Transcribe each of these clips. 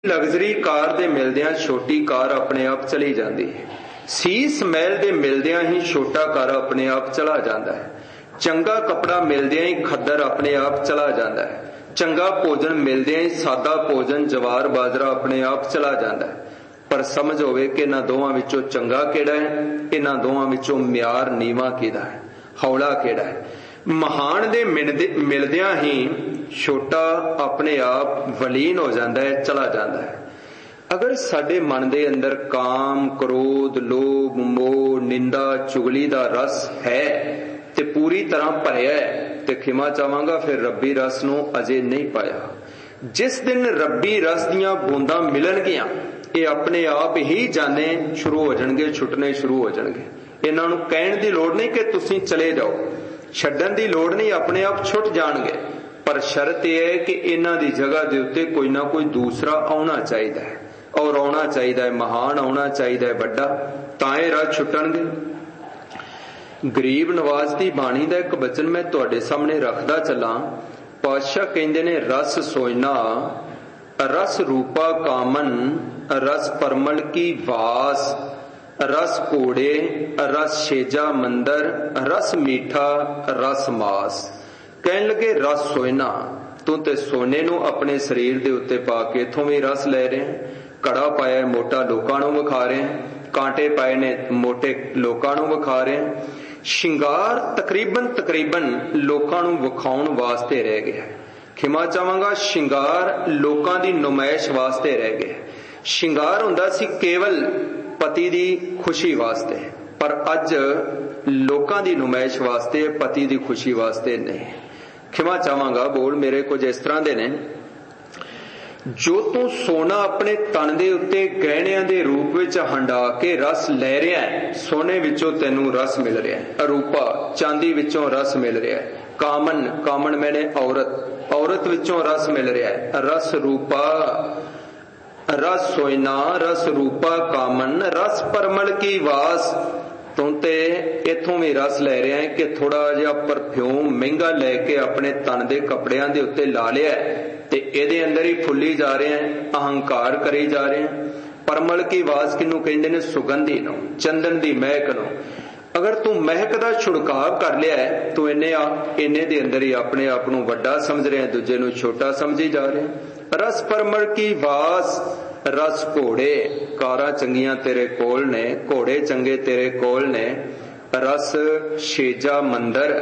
Luxury ਕਾਰ ਦੇ ਮਿਲਦਿਆਂ ਛੋਟੀ ਕਾਰ ਆਪਣੇ ਆਪ ਚਲੀ ਜਾਂਦੀ ਹੈ। ਸੀਸ ਮਹਿਲ ਦੇ ਮਿਲਦਿਆਂ ਹੀ ਛੋਟਾ ਘਰ ਆਪਣੇ ਆਪ ਚਲਾ ਜਾਂਦਾ ਹੈ। ਚੰਗਾ ਕੱਪੜਾ ਮਿਲਦਿਆਂ ਹੀ ਖੱਦਰ ਆਪਣੇ ਆਪ ਚਲਾ ਜਾਂਦਾ ਹੈ। ਚੰਗਾ ਭੋਜਨ ਮਿਲਦਿਆਂ ਹੀ ਸਾਦਾ ਭੋਜਨ ਜਵਾਰ ਬਾਜਰਾ ਆਪਣੇ ਆਪ ਚਲਾ ਜਾਂਦਾ ਹੈ। ਪਰ ਸਮਝ ਹੋਵੇ ਕਿ ਇਹਨਾਂ ਦੋਵਾਂ ਵਿੱਚੋਂ ਚੰਗਾ ਕਿਹੜਾ ਹੈ, ਇਹਨਾਂ ਦੋਵਾਂ ਵਿੱਚੋਂ ਮਿਆਰ ਨੀਵਾਂ ਕਿਹਦਾ ਹੈ, ਹੌਲਾ ਕਿਹੜਾ ਹੈ। ਮਹਾਨ ਦੇ ਮਿਲਦਿਆਂ ਹੀ ਛੋਟਾ ਆਪਣੇ ਆਪ ਵਲੀਨ ਹੋ ਜਾਂਦਾ ਹੈ, ਚਲਾ ਜਾਂਦਾ ਹੈ। ਅਗਰ ਸਾਡੇ ਮਨ ਦੇ ਅੰਦਰ ਕਾਮ, ਕ੍ਰੋਧ, ਲੋਭ, ਮੋਹ, ਨਿੰਦਾ, ਚੁਗਲੀ ਦਾ ਰਸ ਹੈ ਤੇ ਪੂਰੀ ਤਰ੍ਹਾਂ ਭਰਿਆ ਹੈ ਤੇ ਖਿਮਾ ਚਾਹਾਂਗਾ ਫਿਰ ਰੱਬੀ ਰਸ ਨੂੰ ਅਜੇ ਨਹੀਂ ਪਾਇਆ। ਜਿਸ ਦਿਨ ਰੱਬੀ ਰਸ ਦੀਆਂ ਬੂੰਦਾਂ ਮਿਲਣਗੀਆਂ ਇਹ ਆਪਣੇ ਆਪ ਹੀ ਜਾਣੇ ਸ਼ੁਰੂ ਹੋ ਜਾਣਗੇ, ਛੁੱਟਣੇ ਸ਼ੁਰੂ ਹੋ ਜਾਣਗੇ। ਇਹਨਾਂ ਨੂੰ ਕਹਿਣ ਦੀ ਲੋੜ ਨਹੀਂ ਕਿ ਤੁਸੀਂ ਚਲੇ ਜਾਓ, ਛੱਡਣ ਦੀ ਲੋੜ ਨਹੀਂ, ਆਪਣੇ ਆਪ ਛੁੱਟ ਜਾਣਗੇ। ਪਰ ਸ਼ਰਤ ਇਹ ਹੈ ਕਿ ਇਹਨਾਂ ਦੀ ਜਗ੍ਹਾ ਦੇ ਉੱਤੇ ਕੋਈ ਨਾ ਕੋਈ ਦੂਸਰਾ ਆਉਣਾ ਚਾਹੀਦਾ ਹੈ, ਔਰ ਆਉਣਾ ਚਾਹੀਦਾ ਹੈ ਮਹਾਨ, ਆਉਣਾ ਚਾਹੀਦਾ ਹੈ ਵੱਡਾ, ਤਾਂ ਇਹ ਰਾਹ ਛੁੱਟਣਗੇ। ਗਰੀਬ ਨਵਾਜ਼ ਦੀ ਬਾਣੀ ਦਾ ਇੱਕ ਬਚਨ ਮੈਂ ਤੁਹਾਡੇ ਸਾਹਮਣੇ ਰੱਖਦਾ ਚੱਲਾਂ। ਪਾਤਸ਼ਾਹ ਕਹਿੰਦੇ ਨੇ, ਰਸ ਸੋਇਨਾ ਰਸ ਰੂਪਾ ਕਾਮਨ, ਰਸ ਪਰਮਲ ਕੀ ਵਾਸ, ਰਸ ਘੋੜੇ ਰਸ ਛੇਜਾ ਮੰਦਰ, ਰਸ ਮੀਠਾ ਰਸ ਮਾਸ। ਕਹਿਣ ਲੱਗੇ ਰਸ ਸੋਇਨਾ, ਤੂੰ ਤੇ ਸੋਨੇ ਨੂੰ ਆਪਣੇ ਸਰੀਰ ਦੇ ਉੱਤੇ ਪਾ ਕੇ ਇਥੋਂ ਵੀ ਰਸ ਲੈ ਰਿਹਾ, ਕੜਾ ਪਾਇਆ ਮੋਟਾ ਲੋਕਾਂ ਨੂੰ ਵਿਖਾ ਰਿਹਾ, ਕਾਂਟੇ ਪਾਏ ਨੇ ਮੋਟੇ ਲੋਕਾਂ ਨੂੰ ਵਿਖਾ ਰਿਹਾ। ਸ਼ਿੰਗਾਰ ਤਕਰੀਬਨ ਲੋਕਾਂ ਨੂੰ ਵਿਖਾਉਣ ਵਾਸਤੇ ਰਹਿ ਗਿਆ। ਖਿਮਾ ਚਾਹਾਂਗਾ, ਸ਼ਿੰਗਾਰ ਲੋਕਾਂ ਦੀ ਨੁਮਾਇਸ਼ ਵਾਸਤੇ ਰਹਿ ਗਿਆ। ਸ਼ਿੰਗਾਰ ਹੁੰਦਾ ਸੀ ਕੇਵਲ ਪਤੀ ਦੀ ਖੁਸ਼ੀ ਵਾਸਤੇ, ਪਰ ਅੱਜ ਲੋਕਾਂ ਦੀ ਨੁਮਾਇਸ਼ ਵਾਸਤੇ, ਪਤੀ ਦੀ ਖੁਸ਼ੀ ਵਾਸਤੇ ਨਹੀਂ। ਖਿਮਾ ਚਾਹਾਂਗਾ, ਬੋਲ ਮੇਰੇ ਕੁਝ ਇਸ ਤਰ੍ਹਾਂ ਦੇ ਨੇ। ਜੋ ਤੂੰ ਸੋਨਾ ਆਪਣੇ ਤਨ ਦੇ ਉੱਤੇ ਗਹਿਣਿਆਂ ਦੇ ਰੂਪ ਵਿੱਚ ਹੰਡਾ ਕੇ ਰਸ ਲੈ ਰਿਹਾ ਹੈ, ਸੋਨੇ ਵਿੱਚੋਂ ਤੈਨੂੰ ਰਸ ਮਿਲ ਰਿਹਾ ਹੈ। ਅਰੂਪਾ, ਚਾਂਦੀ ਵਿੱਚੋਂ ਰਸ ਮਿਲ ਰਿਹਾ ਹੈ। ਕਾਮਨ ਮੈਨੇ ਔਰਤ ਵਿੱਚੋਂ ਰਸ ਮਿਲ ਰਿਹਾ ਹੈ। ਰਸ ਰੂਪਾ ਰਸ ਸੋਇਨਾ ਰਸ ਰੂਪਾ ਕਾਮਨ, ਰਸ ਪਰਮਲ ਕੀ ਵਾਸ। ਤੂੰ ਤੇ ਇਥੋਂ ਵੀ ਰਸ ਲੈ ਰਿਹਾ ਹੈ ਕਿ ਥੋੜਾ ਜਿਹਾ ਪਰਫਿਊਮ ਮਹਿੰਗਾ ਲੈ ਕੇ ਆਪਣੇ ਤਨ ਦੇ ਕੱਪੜਿਆਂ ਦੇ ਉੱਤੇ ਲਾ ਲਿਆ ਤੇ ਇਹਦੇ ਅੰਦਰ ਹੀ ਫੁੱਲੀ ਜਾ ਰਿਹਾ ਹੈ, ਅਹੰਕਾਰ ਕਰੀ ਜਾ ਰਿਹਾ ਹੈ। ਪਰਮਲ ਕੀ ਵਾਸ ਕਿਹਨੂੰ ਕਹਿੰਦੇ ਨੇ? ਸੁਗੰਧੀ ਨੂੰ, ਚੰਦਨ ਦੀ ਮਹਿਕ ਨੂੰ। ਅਗਰ ਤੂੰ ਮਹਿਕ ਦਾ ਛੁੜਕਾਅ ਕਰ ਲਿਆ ਹੈ ਤੂੰ ਇੰਨੇ ਦੇ ਅੰਦਰ ਹੀ ਆਪਣੇ ਆਪ ਨੂੰ ਵੱਡਾ ਸਮਝ ਰਿਹਾ, ਦੂਜੇ ਨੂੰ ਛੋਟਾ ਸਮਝੀ ਜਾ ਰਿਹਾ। ਰਸ ਪਰਮਲ ਕੀ ਵਾਸ, ਰਸ ਘੋੜੇ, ਕਾਰਾਂ ਚੰਗੀਆਂ ਤੇਰੇ ਕੋਲ ਨੇ, ਘੋੜੇ ਚੰਗੇ ਤੇਰੇ ਕੋਲ ਨੇ। ਰਸ ਛੇਜਾ ਮੰਦਰ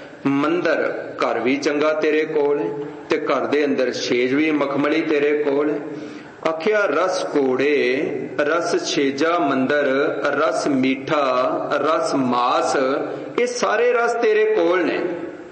ਘਰ ਵੀ ਚੰਗਾ ਤੇਰੇ ਕੋਲ ਹੈ ਤੇ ਘਰ ਦੇ ਅੰਦਰ ਛੇਜ ਵੀ ਮਖਮਲੀ ਤੇਰੇ ਕੋਲ ਹੈ। ਆਖਿਆ ਰਸ ਘੋੜੇ ਰਸ ਛੇਜਾ ਮੰਦਰ, ਰਸ ਮੀਠਾ ਰਸ ਮਾਸ, ਇਹ ਸਾਰੇ ਰਸ ਤੇਰੇ ਕੋਲ ਨੇ।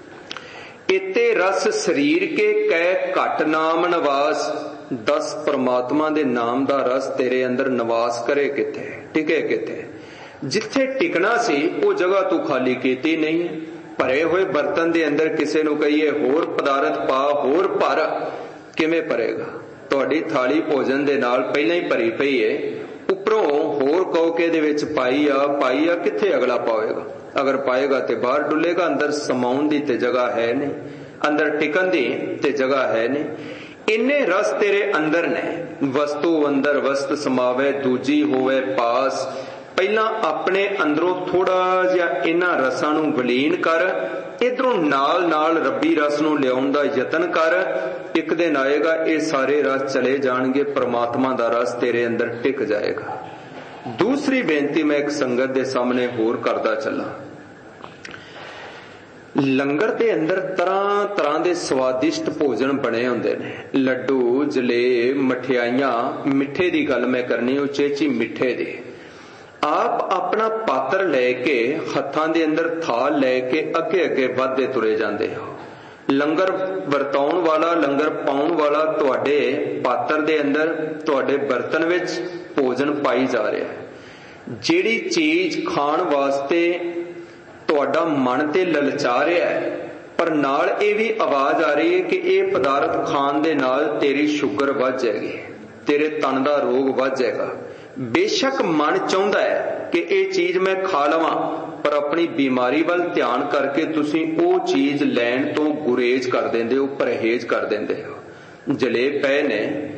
ਇਤੇ ਰਸ ਸਰੀਰ ਕੇ ਕਹਿ ਘਟ ਨਾਮ ਨਿਵਾਸ। 10 ਪਰਮਾਤਮਾ ਦੇ ਨਾਮ ਦਾ ਰਸ ਤੇਰੇ ਅੰਦਰ ਨਿਵਾਸ ਕਰੇ ਕਿੱਥੇ, ਟਿਕੇ ਕਿੱਥੇ? ਜਿੱਥੇ ਟਿਕਣਾ ਸੀ ਉਹ ਜਗ੍ਹਾ ਤੂੰ ਖਾਲੀ ਕੀਤੀ ਨਹੀਂ। ਭਰੇ ਹੋਏ ਬਰਤਨ ਦੇ ਅੰਦਰ ਕਿਸੇ ਨੂੰ ਕਹੀਏ ਹੋਰ ਪਦਾਰਥ ਪਾ, ਹੋਰ ਭਰ, ਕਿਵੇਂ ਭਰੇਗਾ? ਤੁਹਾਡੀ ਥਾਲੀ ਭੋਜਨ ਦੇ ਨਾਲ ਪਹਿਲਾਂ ਹੀ ਭਰੀ ਪਈ ਹੈ, ਉੱਪਰੋਂ ਹੋਰ ਕਹੋ ਕਿ ਇਹਦੇ ਵਿੱਚ ਪਾਈ ਆ, ਕਿੱਥੇ ਅਗਲਾ ਪਾਵੇਗਾ? ਅਗਰ ਪਾਏਗਾ ਤੇ ਬਾਹਰ ਡੁੱਲੇਗਾ। ਅੰਦਰ ਸਮਾਉਣ ਦੀ ਤੇ ਜਗ੍ਹਾ ਹੈ ਨਹੀਂ, ਅੰਦਰ ਟਿਕਣ ਦੀ ਤੇ ਜਗ੍ਹਾ ਹੈ ਨਹੀਂ। ਇੰਨੇ ਰਸ ਤੇਰੇ ਅੰਦਰ ਨੇ। ਵਸਤੂ ਅੰਦਰ ਵਸਤ ਸਮਾਵੇ, ਦੂਜੀ ਹੋਵੇ ਪਾਸ। ਪਹਿਲਾਂ ਆਪਣੇ ਅੰਦਰੋਂ ਥੋੜਾ ਜਿਹਾ ਇਹਨਾਂ ਰਸਾਂ ਨੂੰ ਵਿਲੀਨ ਕਰ, ਇਧਰੋਂ ਨਾਲ ਰੱਬੀ ਰਸ ਨੂੰ ਲਿਆਉਣ ਦਾ ਯਤਨ ਕਰ। ਇੱਕ ਦਿਨ ਆਏਗਾ ਇਹ ਸਾਰੇ ਰਸ ਚਲੇ ਜਾਣਗੇ, ਪਰਮਾਤਮਾ ਦਾ ਰਸ ਤੇਰੇ ਅੰਦਰ ਟਿਕ ਜਾਏਗਾ। ਦੂਸਰੀ ਬੇਨਤੀ ਮੈਂ ਇੱਕ ਸੰਗਤ ਦੇ ਸਾਹਮਣੇ ਹੋਰ ਕਰਦਾ ਚੱਲਾਂ। ਲੰਗਰ ਦੇ ਅੰਦਰ ਤਰ੍ਹਾਂ ਦੇ ਸਵਾਦਿਸ਼ਟ ਭੋਜਨ ਬਣੇ ਹੁੰਦੇ ਨੇ, ਲੱਡੂ, ਜਲੇਬ, ਮਠਿਆਈਆਂ। ਮਿੱਠੇ ਦੀ ਗੱਲ ਮੈਂ ਕਰਨੀ, ਉਚੇਚੀ ਮਿੱਠੇ ਦੀ। ਆਪ ਆਪਣਾ ਪਾਤਰ ਲੈ ਕੇ, ਹੱਥਾਂ ਦੇ ਅੰਦਰ ਥਾਲ ਲੈ ਕੇ ਅੱਗੇ ਵੱਧਦੇ ਤੁਰੇ ਜਾਂਦੇ ਹੋ। ਲੰਗਰ ਵਰਤਾਉਣ ਵਾਲਾ, ਲੰਗਰ ਪਾਉਣ ਵਾਲਾ ਤੁਹਾਡੇ ਪਾਤਰ ਦੇ ਅੰਦਰ, ਤੁਹਾਡੇ ਬਰਤਨ ਵਿੱਚ ਭੋਜਨ ਪਾਈ ਜਾ ਰਿਹਾ ਹੈ। ਜਿਹੜੀ ਚੀਜ਼ ਖਾਣ ਵਾਸਤੇ ਤੁਹਾਡਾ ਮਨ ਤੇ ਲਲਚਾ ਰਿਹਾ ਹੈ, ਪਰ ਨਾਲ ਇਹ ਵੀ ਆਵਾਜ਼ ਆ ਰਹੀ ਹੈ ਕਿ ਇਹ ਪਦਾਰਥ ਖਾਣ ਦੇ ਨਾਲ ਤੇਰੀ ਸ਼ੂਗਰ ਵੱਧ ਜਾਏਗੀ, ਤੇਰੇ ਤਨ ਦਾ ਰੋਗ ਵੱਧ ਜਾਏਗਾ। ਬੇਸ਼ੱਕ ਮਨ ਚਾਹੁੰਦਾ ਹੈ ਕਿ ਇਹ ਚੀਜ਼ ਮੈਂ ਖਾ ਲਵਾਂ, ਪਰ ਆਪਣੀ ਬਿਮਾਰੀ ਵੱਲ ਧਿਆਨ ਕਰਕੇ ਤੁਸੀਂ ਉਹ ਚੀਜ਼ ਲੈਣ ਤੋਂ ਗੁਰੇਜ਼ ਕਰ ਦਿੰਦੇ ਹੋ, ਪਰਹੇਜ਼ ਕਰ ਦਿੰਦੇ ਹੋ। ਜਲੇਬ ਪਏ ਨੇ,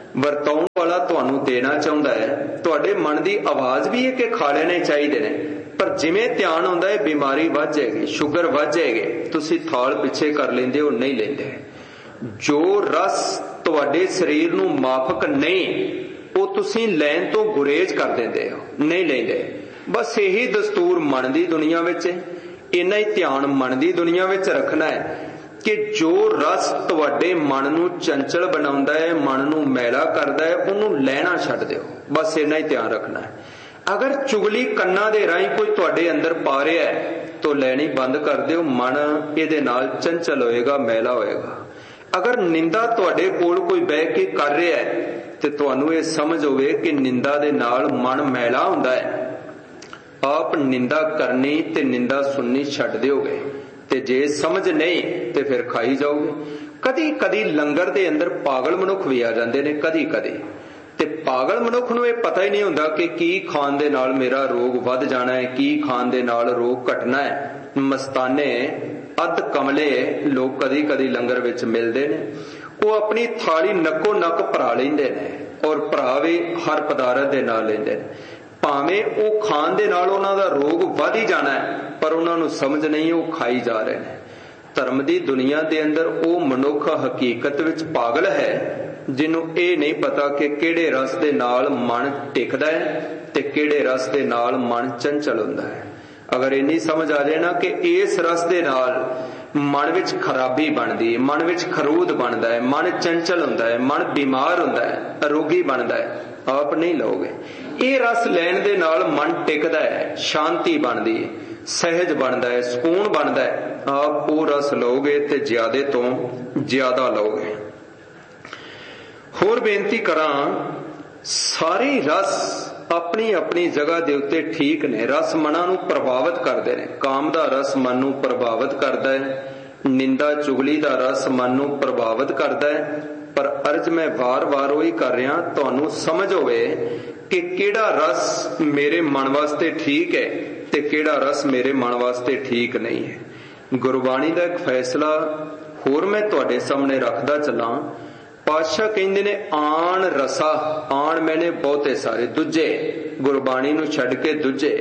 ਵਰਤਾਉਣ ਵਾਲਾ ਤੁਹਾਨੂੰ ਦੇਣਾ ਚਾਹੁੰਦਾ ਹੈ। ਤੁਹਾਡੇ ਮਨ ਦੀ ਆਵਾਜ਼ ਵੀ ਹੈ ਕਿ ਖਾ ਲੈਣੇ ਚਾਹੀਦੇ ਨੇ, ਪਰ ਜਿਵੇਂ ਧਿਆਨ ਆਉਂਦਾ ਹੈ ਬਿਮਾਰੀ ਵੱਧ ਜਾਏਗੀ, ਸ਼ੂਗਰ ਵੱਧ ਜਾਏਗੀ, ਤੁਸੀਂ ਥਾਲ ਪਿੱਛੇ ਕਰ ਲੈਂਦੇ ਹੋ, ਨਹੀਂ ਲੈਂਦੇ। ਜੋ ਰਸ ਤੁਹਾਡੇ ਸਰੀਰ ਨੂੰ ਮਾਫਕ ਨਹੀਂ, ਉਹ ਤੁਸੀਂ ਲੈਣ ਤੋਂ ਗੁਰੇਜ਼ ਕਰ ਦਿੰਦੇ ਹੋ, ਨਹੀਂ ਲੈਂਦੇ। ਬਸ ਇਹੀ ਦਸਤੂਰ ਮਨ ਦੀ ਦੁਨੀਆ ਵਿੱਚ ਹੈ। ਇੰਨਾ ਹੀ ਧਿਆਨ ਮਨ ਦੀ ਦੁਨੀਆ ਵਿੱਚ ਰੱਖਣਾ ਹੈ ਕਿ ਜੋ ਰਸ ਤੁਹਾਡੇ ਮਨ ਨੂੰ ਚੰਚਲ ਬਣਾਉਂਦਾ ਹੈ, ਮਨ ਨੂੰ ਮੈਲਾ ਕਰਦਾ ਹੈ, ਉਹਨੂੰ ਲੈਣਾ ਛੱਡ ਦਿਓ। ਬਸ ਇੰਨਾ ਹੀ ਧਿਆਨ ਰੱਖਣਾ ਹੈ। ਅਗਰ ਚੁਗਲੀ ਕੰਨਾਂ ਦੇ ਰਾਹੀਂ ਕੋਈ ਤੁਹਾਡੇ ਅੰਦਰ ਪਾ ਰਿਹਾ ਹੈ ਤਾਂ ਲੈਣੀ ਬੰਦ ਕਰ ਦਿਓ, ਮਨ ਇਹਦੇ ਨਾਲ ਚੰਚਲ ਹੋਏਗਾ, ਮੈਲਾ ਹੋਏਗਾ। ਅਗਰ ਨਿੰਦਾ ਤੁਹਾਡੇ ਕੋਲ ਕੋਈ ਬਹਿ ਕੇ ਕਰ ਰਿਹਾ ਹੈ ਤੇ ਤੁਹਾਨੂੰ ਇਹ ਸਮਝ ਹੋਵੇ ਕਿ ਨਿੰਦਾ ਦੇ ਨਾਲ ਮਨ ਮੈਲਾ ਹੁੰਦਾ ਹੈ, ਆਪ ਨਿੰਦਾ ਕਰਨੀ ਤੇ ਨਿੰਦਾ ਸੁਣਨੀ ਛੱਡ ਦਿਓਗੇ। ਤੇ ਜੇ ਸਮਝ ਨਹੀਂ ਤੇ ਫਿਰ ਖਾਈ ਜਾਓਗੇ। ਕਦੀ ਕਦੀ ਲੰਗਰ ਦੇ ਅੰਦਰ ਪਾਗਲ ਮਨੁੱਖ ਵੀ ਆ ਜਾਂਦੇ ਨੇ, ਕਦੀ ਕਦੀ। ਤੇ ਪਾਗਲ ਮਨੁੱਖ ਨੂੰ ਇਹ ਪਤਾ ਹੀ ਨਹੀਂ ਹੁੰਦਾ ਕਿ ਕੀ ਖਾਣ ਦੇ ਨਾਲ ਮੇਰਾ ਰੋਗ ਵੱਧ ਜਾਣਾ ਹੈ, ਕੀ ਖਾਣ ਦੇ ਨਾਲ ਰੋਗ ਘਟਣਾ ਹੈ। ਮਸਤਾਨੇ ਅੱਧ ਕਮਲੇ ਲੋਕ ਕਦੀ ਕਦੀ ਲੰਗਰ ਵਿੱਚ ਮਿਲਦੇ ਨੇ, ਉਹ ਆਪਣੀ ਥਾਲੀ ਨੱਕੋ ਨੱਕ ਭਰਾ ਲੈਂਦੇ ਨੇ, ਔਰ ਭਰਾ ਵੀ ਹਰ ਪਦਾਰਥ ਦੇ ਨਾਲ ਲੈਂਦੇ ਨੇ। ਭਾਵੇਂ ਉਹ ਖਾਣ ਦੇ ਨਾਲ ਉਹਨਾਂ ਦਾ ਰੋਗ ਵੱਧ ਹੀ ਜਾਣਾ ਹੈ, ਪਰ ਉਹਨਾਂ ਨੂੰ ਸਮਝ ਨਹੀਂ, ਉਹ ਖਾਈ ਜਾ ਰਹੇ ਨੇ। ਧਰਮ ਦੀ ਦੁਨੀਆ ਦੇ ਅੰਦਰ ਉਹ ਮਨੁੱਖ ਹਕੀਕਤ ਵਿੱਚ ਪਾਗਲ ਹੈ ਜਿਹਨੂੰ ਇਹ ਨਹੀਂ ਪਤਾ ਕਿ ਕਿਹੜੇ ਰਸ ਦੇ ਨਾਲ ਮਨ ਟਿਕਦਾ ਹੈ ਤੇ ਕਿਹੜੇ ਰਸ ਦੇ ਨਾਲ ਮਨ ਚੰਚਲ ਹੁੰਦਾ ਹੈ। ਅਗਰ ਇੰਨੀ ਸਮਝ ਆ ਜਾਏ ਨਾ ਕਿ ਇਸ ਰਸ ਦੇ ਨਾਲ ਮਨ ਵਿੱਚ ਖਰਾਬੀ ਬਣਦੀ ਹੈ, ਮਨ ਵਿੱਚ ਖਰੂਦ ਬਣਦਾ ਹੈ, ਮਨ ਚੰਚਲ ਹੁੰਦਾ ਹੈ, ਮਨ ਬਿਮਾਰ ਹੁੰਦਾ ਹੈ, ਰੋਗੀ ਬਣਦਾ ਹੈ, ਆਪ ਨਹੀਂ ਲਓਗੇ। ਇਹ ਰਸ ਲੈਣ ਦੇ ਨਾਲ ਮਨ ਟਿਕਦਾ ਹੈ, ਸ਼ਾਂਤੀ ਬਣਦੀ ਹੈ, ਸਹਿਜ ਬਣਦਾ ਹੈ, ਸਕੂਨ ਬਣਦਾ ਹੈ। ਆਪ ਉਹ ਰਸ ਲਓਗੇ ਤੇ ਜ਼ਿਆਦੇ ਤੋਂ ਜ਼ਿਆਦਾ ਲਓਗੇ। ਹੋਰ ਬੇਨਤੀ ਕਰਾਂ, ਸਾਰੇ ਰਸ ਆਪਣੀ ਆਪਣੀ ਜਗ੍ਹਾ ਦੇ ਉੱਤੇ ਠੀਕ ਨੇ। ਰਸ ਮਨਾਂ ਨੂੰ ਪ੍ਰਭਾਵਿਤ ਕਰਦੇ ਨੇ। ਕਾਮ ਦਾ ਰਸ ਮਨ ਨੂੰ ਪ੍ਰਭਾਵਿਤ ਕਰਦਾ ਹੈ, ਨਿੰਦਾ ਚੁਗਲੀ ਦਾ ਰਸ ਮਨ ਨੂੰ ਪ੍ਰਭਾਵਿਤ ਕਰਦਾ ਹੈ। ਪਰ ਅਰਜ਼ ਮੈਂ ਵਾਰ-ਵਾਰ ਉਹੀ ਕਰ ਰਿਹਾ, ਤੁਹਾਨੂੰ ਸਮਝ ਹੋਵੇ ਕਿ ਕਿਹੜਾ ਰਸ ਮੇਰੇ ਮਨ ਵਾਸਤੇ ਠੀਕ ਹੈ ਤੇ ਕਿਹੜਾ ਰਸ ਮੇਰੇ ਮਨ ਵਾਸਤੇ ਠੀਕ ਨਹੀਂ ਹੈ। ਗੁਰਬਾਣੀ ਦਾ ਇੱਕ ਫੈਸਲਾ ਹੋਰ ਮੈਂ ਤੁਹਾਡੇ ਸਾਹਮਣੇ ਰੱਖਦਾ ਚੱਲਾਂ। ਪਾਤਸ਼ਾਹ ਕਹਿੰਦੇ ਨੇ ਆਣ ਰਸਾ, ਆਣ ਮੈਨੇ ਬਹੁਤੇ ਸਾਰੇ, ਦੂਜੇ, ਗੁਰਬਾਣੀ ਨੂੰ ਛੱਡ ਕੇ ਦੂਜੇ।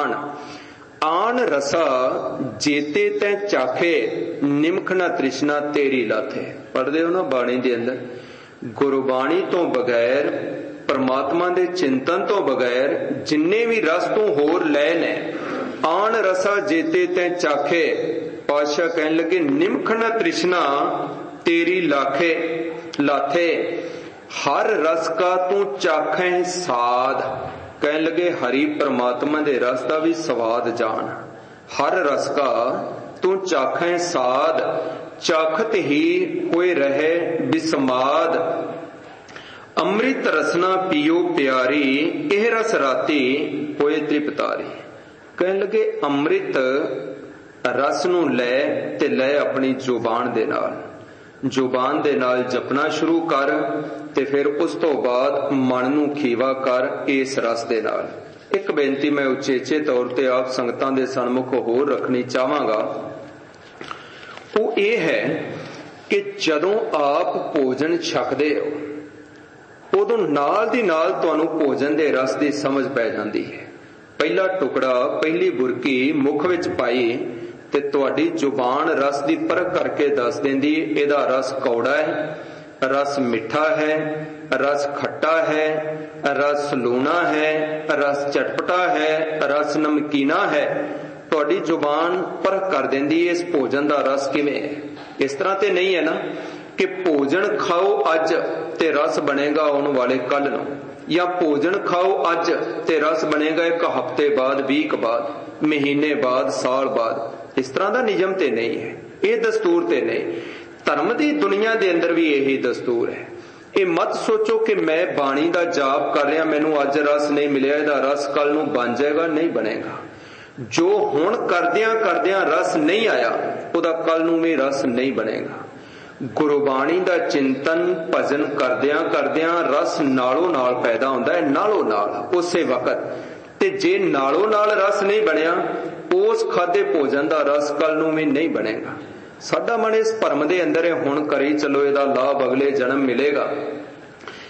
ਆਣ ਰਸਾ ਜੇਤੇ ਤੈ ਚਾਖੇ, ਨਿਮਖ ਨਾ ਤ੍ਰਿਸ਼ਨਾ ਤੇਰੀ ਲਾਥੇ। ਪੜ੍ਹਦੇ ਹੋ ਨਾ ਬਾਣੀ ਦੇ ਅੰਦਰ, ਗੁਰਬਾਣੀ ਤੋਂ ਬਗੈਰ, ਪਰਮਾਤਮਾ ਦੇ ਚਿੰਤਨ ਤੋਂ ਬਗੈਰ ਜਿੰਨੇ ਵੀ ਰਸ ਤੋਂ ਹੋਰ ਲੈ ਨੇ, ਆਣ ਰਸਾ ਜੇਤੇ ਤੈ ਚਾਖੇ। ਪਾਤਸ਼ਾਹ ਕਹਿਣ ਲੱਗੇ ਨਿਮਖ ਨਾ ਤ੍ਰਿਸ਼ਨਾ ਤੇਰੀ ਲਾਥੇ, ਹਰ ਰਸ ਕਾ ਤੂੰ ਚਾਖੈ ਸਾਧ। ਕਹਿਣ ਲੱਗੇ ਹਰੀ ਪਰਮਾਤਮਾ ਦੇ ਰਸ ਦਾ ਵੀ ਸਵਾਦ ਜਾਣ। ਹਰ ਰਸ ਕਾ ਤੂੰ ਚਾਖੈ ਸਾਧ, ਚਾਖਤ ਹੀ ਹੋਏ ਰਹੇ ਬਿਸਮਾਦ। ਅੰਮ੍ਰਿਤ ਰਸਨਾ ਪੀਓ ਪਿਆਰੀ, ਇਹ ਰਸ ਰਾਤੀ ਹੋਏ ਤ੍ਰਿਪਤਾਰੀ। ਕਹਿਣ ਲੱਗੇ ਅੰਮ੍ਰਿਤ ਰਸ ਨੂੰ ਲੈ ਤੇ ਲੈ ਆਪਣੀ ਜ਼ੁਬਾਨ ਦੇ ਨਾਲ, ਜ਼ੁਬਾਨ ਦੇ ਨਾਲ ਜਪਣਾ ਸ਼ੁਰੂ ਕਰ ਤੇ ਫਿਰ ਉਸ ਤੋਂ ਬਾਅਦ ਮਨ ਨੂੰ ਖੀਵਾ ਕਰ ਇਸ ਰਸ ਦੇ ਨਾਲ। ਇੱਕ ਬੇਨਤੀ ਮੈਂ ਉਚੇਚੇ ਤੌਰ ਤੇ ਆਪ ਸੰਗਤਾਂ ਦੇ ਸਨਮੁਖ ਹੋਰ ਰੱਖਣੀ ਚਾਹਾਂਗਾ, ਉਹ ਇਹ ਹੈ ਕਿ ਜਦੋਂ ਆਪ ਭੋਜਨ ਛਕਦੇ ਹੋ ਉਦੋਂ ਨਾਲ ਦੀ ਨਾਲ ਤੁਹਾਨੂੰ ਭੋਜਨ ਦੇ ਰਸ ਦੀ ਸਮਝ ਪੈ ਜਾਂਦੀ ਹੈ। ਪਹਿਲਾ ਟੁਕੜਾ, ਪਹਿਲੀ ਬੁਰਕੀ ਮੁਖ ਵਿੱਚ ਪਾਈ ਤੇ ਤੁਹਾਡੀ ਜ਼ੁਬਾਨ ਰਸ ਦੀ ਪਰਖ ਕਰਕੇ ਦੱਸ ਦਿੰਦੀ ਇਹਦਾ ਰਸ ਕੌੜਾ ਹੈ, ਰਸ ਮਿੱਠਾ ਹੈ, ਰਸ ਖੱਟਾ ਹੈ, ਰਸ ਲੂਣਾ ਹੈ, ਰਸ ਚਟਪਟਾ ਹੈ, ਰਸ ਨਮਕੀਨਾ ਹੈ। ਤੁਹਾਡੀ ਜ਼ੁਬਾਨ ਪਰਖ ਕਰ ਦਿੰਦੀ ਇਸ ਭੋਜਨ ਦਾ ਰਸ ਕਿਵੇਂ ਹੈ। ਇਸ ਤਰ੍ਹਾਂ ਤੇ ਨਹੀਂ ਹੈ ਨਾ ਕਿ ਭੋਜਨ ਖਾਓ ਅੱਜ ਤੇ ਰਸ ਬਣੇਗਾ ਆਉਣ ਵਾਲੇ ਕੱਲ ਨੂੰ, ਜਾਂ ਭੋਜਨ ਖਾਓ ਅੱਜ ਤੇ ਰਸ ਬਣੇਗਾ ਇੱਕ ਹਫ਼ਤੇ ਬਾਅਦ, ਵੀਕ ਬਾਅਦ, ਮਹੀਨੇ ਬਾਅਦ, ਸਾਲ ਬਾਅਦ। ਇਸ ਤਰ੍ਹਾਂ ਦਾ ਨਿਯਮ ਤੇ ਨਹੀਂ ਹੈ, ਇਹ ਦਸਤੂਰ ਤੇ ਨਹੀਂ। ਧਰਮ ਦੀ ਦੁਨੀਆ ਦੇ ਅੰਦਰ ਵੀ ਇਹੀ ਦਸਤੂਰ ਹੈ। ਇਹ ਮਤ ਸੋਚੋ ਕਿ ਮੈਂ ਬਾਣੀ ਦਾ ਜਾਪ ਕਰ ਰਿਹਾ, ਮੈਨੂੰ ਅੱਜ ਰਸ ਨਹੀਂ ਮਿਲਿਆ, ਇਹਦਾ ਰਸ ਕੱਲ ਨੂੰ ਬਣ ਜਾਏਗਾ, ਨਹੀਂ ਬਣੇਗਾ। ਜੋ ਹੁਣ ਕਰਦਿਆਂ ਕਰਦਿਆਂ ਰਸ ਨਹੀਂ ਆਇਆ ਉਹਦਾ ਕੱਲ ਨੂੰ ਵੀ ਰਸ ਨਹੀਂ ਬਣੇਗਾ। ਗੁਰਬਾਣੀ ਦਾ ਚਿੰਤਨ ਭਜਨ ਕਰਦਿਆਂ ਕਰਦਿਆਂ ਰਸ ਨਾਲੋਂ ਨਾਲ ਪੈਦਾ ਹੁੰਦਾ ਹੈ, ਨਾਲੋਂ ਨਾਲ, ਉਸੇ ਵਕਤ। ਤੇ ਜੇ ਨਾਲੋਂ ਨਾਲ ਰਸ ਨਹੀਂ ਬਣਿਆ, ਉਸ ਖਾਦੇ ਭੋਜਨ ਦਾ ਰਸ ਕੱਲ ਨੂੰ ਵੀ ਨਹੀਂ ਬਣੇਗਾ। ਸਾਡਾ ਮਨ ਇਸ ਭਰਮ ਦੇ ਅੰਦਰ ਹੈ, ਹੁਣ ਕਰੀ ਚਲੋ, ਇਹਦਾ ਲਾਭ ਅਗਲੇ ਜਨਮ ਮਿਲੇਗਾ।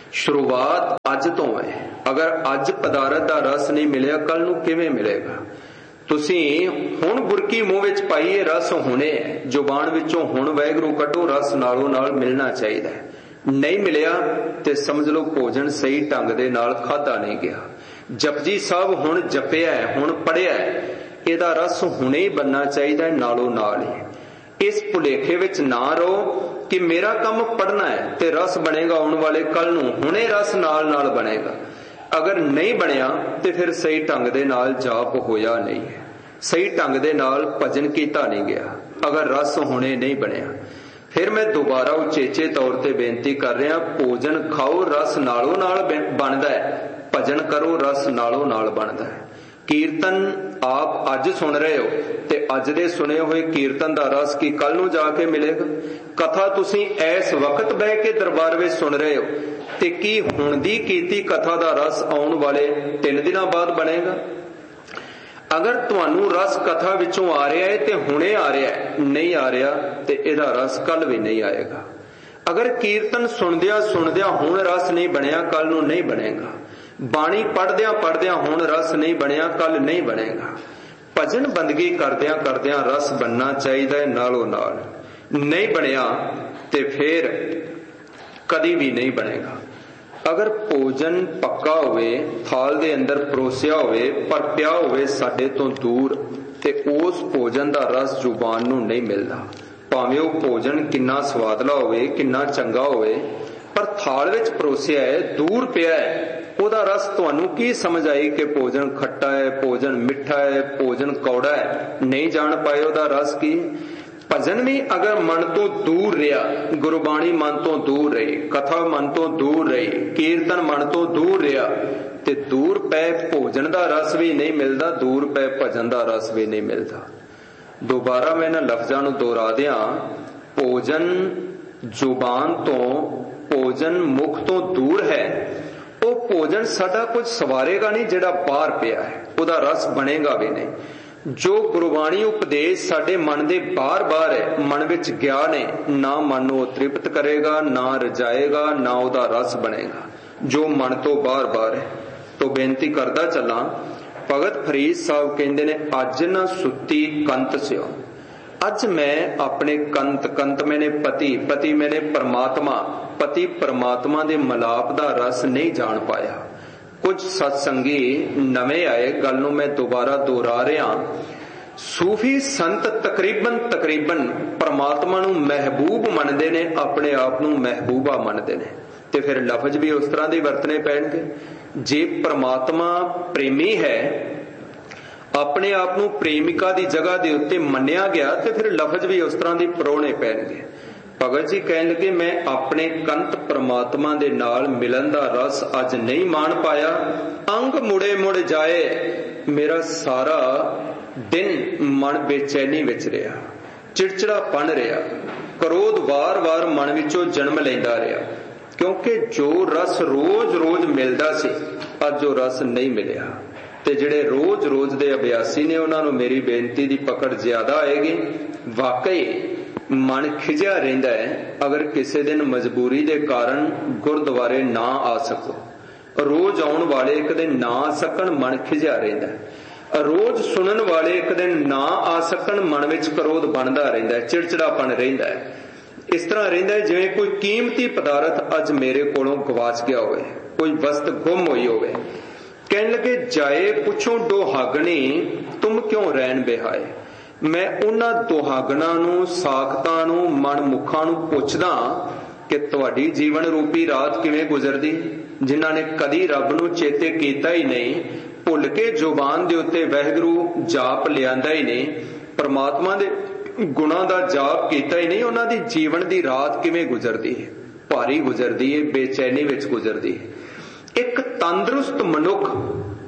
ਸ਼ੁਰੂਆਤ ਅੱਜ ਤੋਂ ਹੈ। ਅਗਰ ਅੱਜ ਪਦਾਰਥ ਦਾ ਰਸ ਨਹੀਂ ਮਿਲਿਆ, ਕੱਲ ਨੂੰ ਕਿਵੇਂ ਮਿਲੇਗਾ? ਤੁਸੀਂ ਹੁਣ ਬੁਰਕੀ ਮੂੰਹ ਵਿੱਚ ਪਾਈਏ, ਰਸ ਹੁਣੇ ਹੈ। ਜ਼ੁਬਾਨ ਵਿੱਚੋਂ ਹੁਣ ਵਾਹਿਗੁਰੂ ਕੱਢੋ, ਰਸ ਨਾਲੋਂ ਨਾਲ ਮਿਲਣਾ ਚਾਹੀਦਾ ਹੈ। ਨਹੀਂ ਮਿਲਿਆ ਤੇ ਸਮਝ ਲਓ ਭੋਜਨ ਸਹੀ ਢੰਗ ਦੇ ਨਾਲ ਖਾਧਾ ਨਹੀਂ ਗਿਆ। ਜਪਜੀ ਸਾਹਿਬ ਹੁਣ ਜਪਿਆ ਹੈ, ਹੁਣ ਪੜਿਆ ਹੈ, ਇਹਦਾ ਰਸ ਹੁਣੇ ਹੀ ਬਣਨਾ ਚਾਹੀਦਾ ਹੈ, ਨਾਲੋਂ ਨਾਲ ਹੀ। ਇਸ ਭੁਲੇਖੇ ਵਿੱਚ ਨਾ ਰਹੋ ਕਿ ਮੇਰਾ ਕੰਮ ਪੜਨਾ ਹੈ ਤੇ ਰਸ ਬਣੇਗਾ ਆਉਣ ਵਾਲੇ ਕੱਲ ਨੂੰ, ਹੁਣੇ ਰਸ ਨਾਲ ਨਾਲ ਬਣੇਗਾ। ਅਗਰ ਨਹੀਂ ਬਣਿਆ ਤੇ ਫਿਰ ਸਹੀ ਢੰਗ ਦੇ ਨਾਲ ਜਾਪ ਹੋਇਆ ਨਹੀਂ ਹੈ, ਸਹੀ ਢੰਗ ਦੇ ਨਾਲ ਭਜਨ ਕੀਤਾ ਨਹੀਂ ਗਿਆ। ਅਗਰ ਰਸ ਹੁਣੇ ਨਹੀਂ ਬਣਿਆ, ਫਿਰ ਮੈਂ ਦੁਬਾਰਾ ਉਚੇਚੇ ਤੌਰ ਤੇ ਬੇਨਤੀ ਕਰ ਰਿਹਾ, ਭੋਜਨ ਖਾਓ, ਰਸ ਨਾਲੋਂ ਨਾਲ ਬਣਦਾ ਹੈ। ਭਜਨ ਕਰੋ, ਰਸ ਨਾਲੋਂ ਨਾਲ ਬਣਦਾ ਹੈ। ਕੀਰਤਨ ਆਪ ਅੱਜ ਸੁਣ ਰਹੇ ਹੋ ਤੇ ਅੱਜ ਦੇ ਸੁਣੇ ਹੋਏ ਕੀਰਤਨ ਦਾ ਰਸ ਕੀ ਕੱਲ ਨੂੰ ਜਾ ਕੇ ਮਿਲੇਗਾ? ਕਥਾ ਤੁਸੀਂ ਇਸ ਵਕਤ ਬਹਿ ਕੇ ਦਰਬਾਰ ਵਿੱਚ ਸੁਣ ਰਹੇ ਹੋ ਤੇ ਕੀ ਹੁਣ ਦੀ ਕੀਤੀ ਕਥਾ ਦਾ ਰਸ ਆਉਣ ਵਾਲੇ 3 ਦਿਨਾਂ ਬਾਅਦ ਬਣੇਗਾ? ਅਗਰ ਤੁਹਾਨੂੰ ਰਸ ਕਥਾ ਵਿੱਚੋਂ ਆ ਰਿਹਾ ਹੈ ਤੇ ਹੁਣੇ ਆ ਰਿਹਾ ਹੈ, ਨਹੀਂ ਆ ਰਿਹਾ ਤੇ ਇਹਦਾ ਰਸ ਕੱਲ ਵੀ ਨਹੀਂ ਆਏਗਾ। ਅਗਰ ਕੀਰਤਨ ਸੁਣਦਿਆਂ ਸੁਣਦਿਆਂ ਹੁਣ ਰਸ ਨਹੀਂ ਬਣਿਆ, ਕੱਲ ਨੂੰ ਨਹੀਂ ਬਣੇਗਾ। ਬਾਣੀ ਪੜਦਿਆਂ ਹੁਣ ਰਸ ਨਹੀਂ ਬਣਿਆ, ਕੱਲ ਨਹੀਂ ਬਣੇਗਾ। ਭਜਨ ਬੰਦਗੀ ਕਰਦਿਆਂ ਕਰਦਿਆਂ ਰਸ ਬਣਨਾ ਚਾਹੀਦਾ ਹੈ, ਨਾਲੋਂ ਨਾਲ। ਨਹੀਂ ਬਣਿਆ ਤੇ ਫਿਰ ਕਦੀ ਵੀ ਨਹੀਂ ਬਣੇਗਾ। ਅਗਰ ਭੋਜਨ ਪੱਕਾ ਹੋਵੇ, ਥਾਲ ਦੇ ਅੰਦਰ ਪਰੋਸਿਆ ਹੋਵੇ, ਪਰ ਪਿਆ ਹੋਵੇ ਸਾਡੇ ਤੋਂ ਦੂਰ, ਤੇ ਉਸ ਭੋਜਨ ਦਾ ਰਸ ਜ਼ੁਬਾਨ ਨੂੰ ਨਹੀਂ ਮਿਲਦਾ। ਭਾਵੇਂ ਉਹ ਭੋਜਨ ਕਿੰਨਾ ਸਵਾਦਲਾ ਹੋਵੇ, ਕਿੰਨਾ ਚੰਗਾ ਹੋਵੇ, ਪਰ ਥਾਲ ਵਿੱਚ ਪਰੋਸਿਆ ਹੈ, ਦੂਰ ਪਿਆ ਹੈ, ਉਹਦਾ ਰਸ ਤੁਹਾਨੂੰ ਕੀ ਸਮਝ ਆਈ ਕਿ ਭੋਜਨ ਖੱਟਾ ਹੈ, ਭੋਜਨ ਮਿੱਠਾ ਹੈ, ਭੋਜਨ ਕੌੜਾ ਹੈ? ਨਹੀਂ ਜਾਣ ਪਾਏ ਉਹਦਾ ਰਸ ਕੀ। ਭਜਨ ਵੀ ਅਗਰ ਮਨ ਤੋਂ ਦੂਰ ਰਿਹਾ, ਗੁਰਬਾਣੀ ਮਨ ਤੋਂ ਦੂਰ ਰਹੀ, ਕਥਾ ਮਨ ਤੋਂ ਦੂਰ ਰਹੀ, ਕੀਰਤਨ ਮਨ ਤੋਂ ਦੂਰ ਰਿਹਾ, ਤੇ ਦੂਰ ਪਏ ਭੋਜਨ ਦਾ ਰਸ ਵੀ ਨਹੀਂ ਮਿਲਦਾ, ਦੂਰ ਪਏ ਭਜਨ ਦਾ ਰਸ ਵੀ ਨਹੀਂ ਮਿਲਦਾ। ਦੁਬਾਰਾ ਮੈਂ ਇਹਨਾਂ ਲਫ਼ਜ਼ਾਂ ਨੂੰ ਦੁਹਰਾ ਦਿਆਂ, ਭੋਜਨ ਜ਼ੁਬਾਨ ਤੋਂ, ਭੋਜਨ ਮੁਖ ਤੋਂ ਦੂਰ ਹੈ। ਉਹ ਭੋਜਨ ਸਾਡਾ ਕੁਝ ਸਵਾਰੇਗਾ ਨਹੀਂ ਜਿਹੜਾ ਬਾਹਰ ਪਿਆ ਹੈ, ਉਹਦਾ ਰਸ ਬਣੇਗਾ ਵੀ ਨਹੀਂ। ਜੋ ਗੁਰਬਾਣੀ ਉਪਦੇਸ਼ ਸਾਡੇ ਮਨ ਦੇ ਬਾਹਰ ਹੈ, ਮਨ ਵਿੱਚ ਗਿਆ ਨੇ, ਨਾ ਮਨ ਨੂੰ ਤ੍ਰਿਪਤ ਕਰੇਗਾ, ਨਾ ਰਜਾਏਗਾ, ਨਾ ਉਹਦਾ ਰਸ ਬਣੇਗਾ, ਜੋ ਮਨ ਤੋਂ ਬਾਹਰ ਹੈ। ਤੋਂ ਬੇਨਤੀ ਕਰਦਾ ਚੱਲਾਂ, ਭਗਤ ਫਰੀਦ ਸਾਹਿਬ ਕਹਿੰਦੇ ਨੇ, ਅੱਜ ਨਾ ਸੁੱਤੀ ਕੰਤ ਸਿਓ। ਅੱਜ ਮੈਂ ਆਪਣੇ ਕੰਤ ਮੈਨੇ ਪਤੀ ਮੈਨੇ ਪਰਮਾਤਮਾ, ਪਤੀ ਪਰਮਾਤਮਾ ਦੇ ਮਲਾਪ ਦਾ ਰਸ ਨਹੀਂ ਜਾਣ ਪਾਇਆ। ਕੁਝ ਸਤਸੰਗੀ ਨਵੇਂ ਆਏ, ਗੱਲ ਨੂੰ ਮੈਂ ਦੁਬਾਰਾ ਦੁਹਰਾ ਰਿਹਾ। ਸੂਫੀ ਸੰਤ ਤਕਰੀਬਨ ਪਰਮਾਤਮਾ ਨੂੰ ਮਹਿਬੂਬ ਮੰਨਦੇ ਨੇ, ਆਪਣੇ ਆਪ ਨੂੰ ਮਹਿਬੂਬਾ ਮੰਨਦੇ ਨੇ, ਤੇ ਫਿਰ ਲਫ਼ਜ਼ ਵੀ ਉਸ ਤਰ੍ਹਾਂ ਦੇ ਵਰਤਣੇ ਪੈਣਗੇ। ਜੇ ਪਰਮਾਤਮਾ ਪ੍ਰੇਮੀ ਹੈ, ਆਪਣੇ ਆਪ ਨੂੰ ਪ੍ਰੇਮਿਕਾ ਦੀ ਜਗ੍ਹਾ ਦੇ ਉੱਤੇ ਮੰਨਿਆ ਗਿਆ, ਤੇ ਫਿਰ ਲਫ਼ਜ਼ ਵੀ ਉਸ ਤਰ੍ਹਾਂ ਦੇ ਪਰੋਣੇ ਪੈਣਗੇ। ਭਗਤ ਜੀ ਕਹਿਣ ਲੱਗੇ, ਮੈਂ ਆਪਣੇ ਕੰਤ ਪਰਮਾਤਮਾ ਦੇ ਨਾਲ ਮਿਲਣ ਦਾ ਰਸ ਅੱਜ ਨਹੀਂ ਮਾਣ ਪਾਇਆ। ਅੰਗ ਮੁੜ ਜਾਏ, ਮੇਰਾ ਸਾਰਾ ਦਿਨ ਮਨ ਬੇਚੈਨੀ ਵਿੱਚ ਰਿਹਾ, ਚਿੜਚਿੜਾਪਣ ਰਿਹਾ, ਕ੍ਰੋਧ ਵਾਰ-ਵਾਰ ਮਨ ਵਿੱਚੋਂ ਜਨਮ ਲੈਂਦਾ ਰਿਹਾ, ਕਿਉਂਕਿ ਜੋ ਰਸ ਰੋਜ਼ ਮਿਲਦਾ ਸੀ, ਅੱਜ ਉਹ ਰਸ ਨਹੀਂ ਮਿਲਿਆ। ਤੇ ਜਿਹੜੇ ਰੋਜ਼ ਦੇ ਅਭਿਆਸੀ ਨੇ, ਉਹਨਾਂ ਨੂੰ ਮੇਰੀ ਬੇਨਤੀ ਦੀ ਪਕੜ ਜ਼ਿਆਦਾ ਆਏਗੀ। ਵਾਕਈ ਮਨ ਖਿਜਿਆ ਰਹਿੰਦਾ ਹੈ ਅਗਰ ਕਿਸੇ ਦਿਨ ਮਜਬੂਰੀ ਦੇ ਕਾਰਨ ਗੁਰਦੁਆਰੇ ਨਾ ਆ ਸਕੋ। ਰੋਜ਼ ਆਉਣ ਵਾਲੇ ਇੱਕ ਦਿਨ ਨਾ ਆ ਸਕਣ, ਮਨ ਖਿਜਿਆ ਰਹਿੰਦਾ ਹੈ। ਰੋਜ਼ ਸੁਣਨ ਵਾਲੇ ਇੱਕ ਦਿਨ ਨਾ ਆ ਸਕਣ, ਮਨ ਵਿੱਚ ਕ੍ਰੋਧ ਬਣਦਾ ਰਹਿੰਦਾ ਹੈ, ਚਿੜਚਿੜਾਪਣ ਰਹਿੰਦਾ ਹੈ। ਇਸ ਤਰ੍ਹਾਂ ਰਹਿੰਦਾ ਹੈ ਜਿਵੇਂ ਕੋਈ ਕੀਮਤੀ ਪਦਾਰਥ ਅੱਜ ਮੇਰੇ ਕੋਲੋਂ ਗਵਾਚ ਗਿਆ ਹੋਵੇ, ਕੋਈ ਵਸਤ ਗੁੰਮ ਹੋਈ ਹੋਵੇ। ਕਹਿਣ ਲੱਗੇ, ਜਾਏ ਪੁੱਛੋ ਦੁਹਾਗਣੀ, ਤੁਮ ਕਿਉਂ ਰਹਿਣ ਬਿਹਾਏ। ਮੈਂ ਉਹਨਾਂ ਦੁਹਾਗਣਾਂ ਨੂੰ, ਸਾਖਤਾਂ ਨੂੰ, ਮਨਮੁਖਾਂ ਨੂੰ ਪੁੱਛਦਾ ਕਿ ਤੁਹਾਡੀ ਜੀਵਨ ਰੂਪੀ ਰਾਤ ਕਿਵੇਂ ਗੁਜ਼ਰਦੀ, ਜਿਨ੍ਹਾਂ ਨੇ ਕਦੀ ਰੱਬ ਨੂੰ ਚੇਤੇ ਕੀਤਾ ਹੀ ਨਹੀਂ, ਭੁੱਲ ਕੇ ਜ਼ੁਬਾਨ ਦੇ ਉੱਤੇ ਵਾਹਿਗੁਰੂ ਜਾਪ ਲਿਆਂਦਾ ਹੀ ਨਹੀਂ, ਪਰਮਾਤਮਾ ਦੇ ਗੁਣਾਂ ਦਾ ਜਾਪ ਕੀਤਾ ਹੀ ਨਹੀਂ, ਉਹਨਾਂ ਦੀ ਜੀਵਨ ਦੀ ਰਾਤ ਕਿਵੇਂ ਗੁਜ਼ਰਦੀ ਹੈ? ਭਾਰੀ ਗੁਜ਼ਰਦੀ ਹੈ, ਬੇਚੈਨੀ ਵਿੱਚ ਗੁਜ਼ਰਦੀ ਹੈ। ਇੱਕ ਤੰਦਰੁਸਤ ਮਨੁੱਖ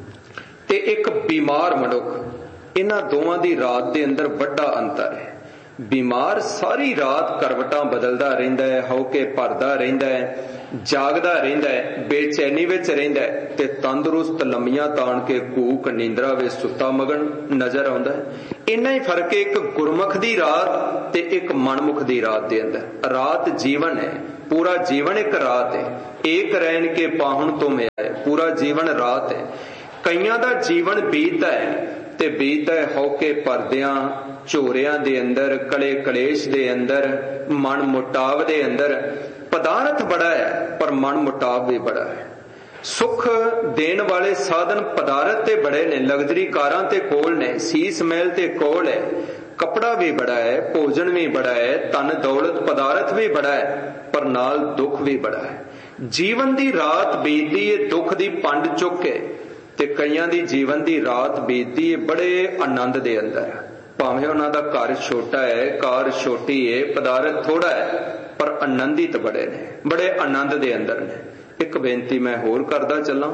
ਤੇ ਇੱਕ ਬਿਮਾਰ ਮਨੁੱਖ, ਇਹਨਾਂ ਦੋਵਾਂ ਦੀ ਰਾਤ ਦੇ ਅੰਦਰ ਵੱਡਾ ਅੰਤਰ ਹੈ। बीमार सारी रात करवटां बदलदा रहिंदा है, हौके भरदा रहिंदा है, जागदा रहिंदा है, बेचैनी विच रहिंदा है, ते तंदुरुस्त लम्मियां ताण के कूक नींदरा वे सुता मगन नजर आउंदा है। इन्ना ही फर्क है एक गुरमुख दी रात ते एक मनमुख दी रात दे अंदर। रात जीवन है, पूरा जीवन एक रात है। एक रैन के पाहुन तो मैं आए, पूरा जीवन रात है। कईयां दा जीवन बीत है ते बीत है हौके परदियां झोरियां दे अंदर, कले कलेश दे अंदर, मन मुटाव दे अंदर। पदार्थ बड़ा है पर मन मुटाव भी बड़ा है। सुख देने वाले साधन पदार्थ ते बड़े ने, लग्जरी कारां ते कोल ने, सीस महल ते कोल है, कपड़ा भी बड़ा है, भोजन भी बड़ा है, धन दौलत पदार्थ भी बड़ा है, पर नाल दुख भी बड़ा है। जीवन दी रात बीतदी है दुख दी पंड चुक के, ते कईयां दी जीवन दी रात बीतदी है बड़े आनंद दे अंदर। भावें उन्हां दा घर छोटा है, कार छोटी है, पदार्थ थोड़ा है, पर आनंदित बड़े ने, बड़े आनंद दे अंदर ने। एक बेनती मैं होर करदा चलां।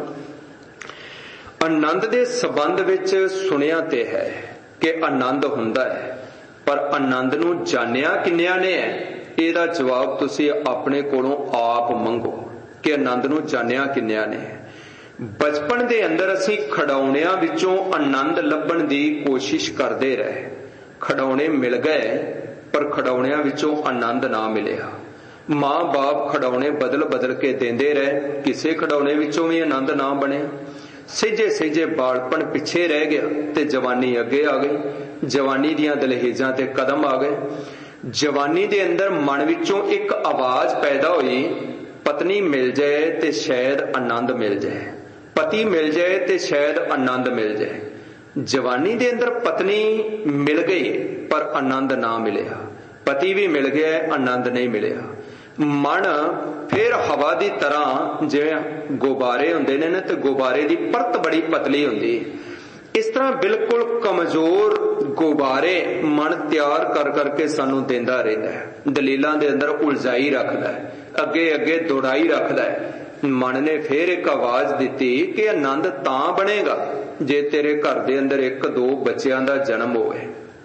आनंद दे संबंध विच सुनिया ते है कि आनंद हुंदा है, पर आनंद नूं जानिया किन्नियां ने है, इहदा जवाब तुसीं अपने कोलों आप मंगो कि आनंद नूं जानिया किन्नियां ने है। बचपन दे अंदर असीं खिडौणिਆਂ विचों आनंद लभण दी कोशिश करदे रहे। खिडौणे मिल गए पर खिडौणिਆਂ विचों आनंद ना मिलिया। मां बाप खिडौणे बदल बदल के देंदे रहे, किसी खिडौणे विचों भी आनंद ना बनिया। सेजे सेजे बालपन पिछे रह गया ते जवानी अगे आ गई। जवानी दियां दलहेजां ते कदम आ गए। जवानी दे अंदर मन विचों एक आवाज पैदा हुई, पत्नी मिल जाए ते शायद आनंद मिल जाए, पति मिल जाए ते शायद आनंद मिल जाए। जवानी दे अंदर पत्नी मिल गई पर आनंद ना मिलिया, पति भी मिल गया, आनंद नहीं मिलिया। मन फिर हवा दी तरह जिवें गुब्बारे हुंदे ने ते गुब्बारे दी परत बड़ी पतली हुंदी, इस तरह बिल्कुल कमजोर गुब्बारे मन तैयार कर करके सानू देंदा रहिंदा है। दलीलां दे अंदर उलझाई रखदा है, अगे अगे दौड़ाई रखदा है। मन ने फिर एक आवाज दी कि आनंद तां बनेगा जे तेरे घर दे अंदर एक दो बच्चियां दा जन्म होवे।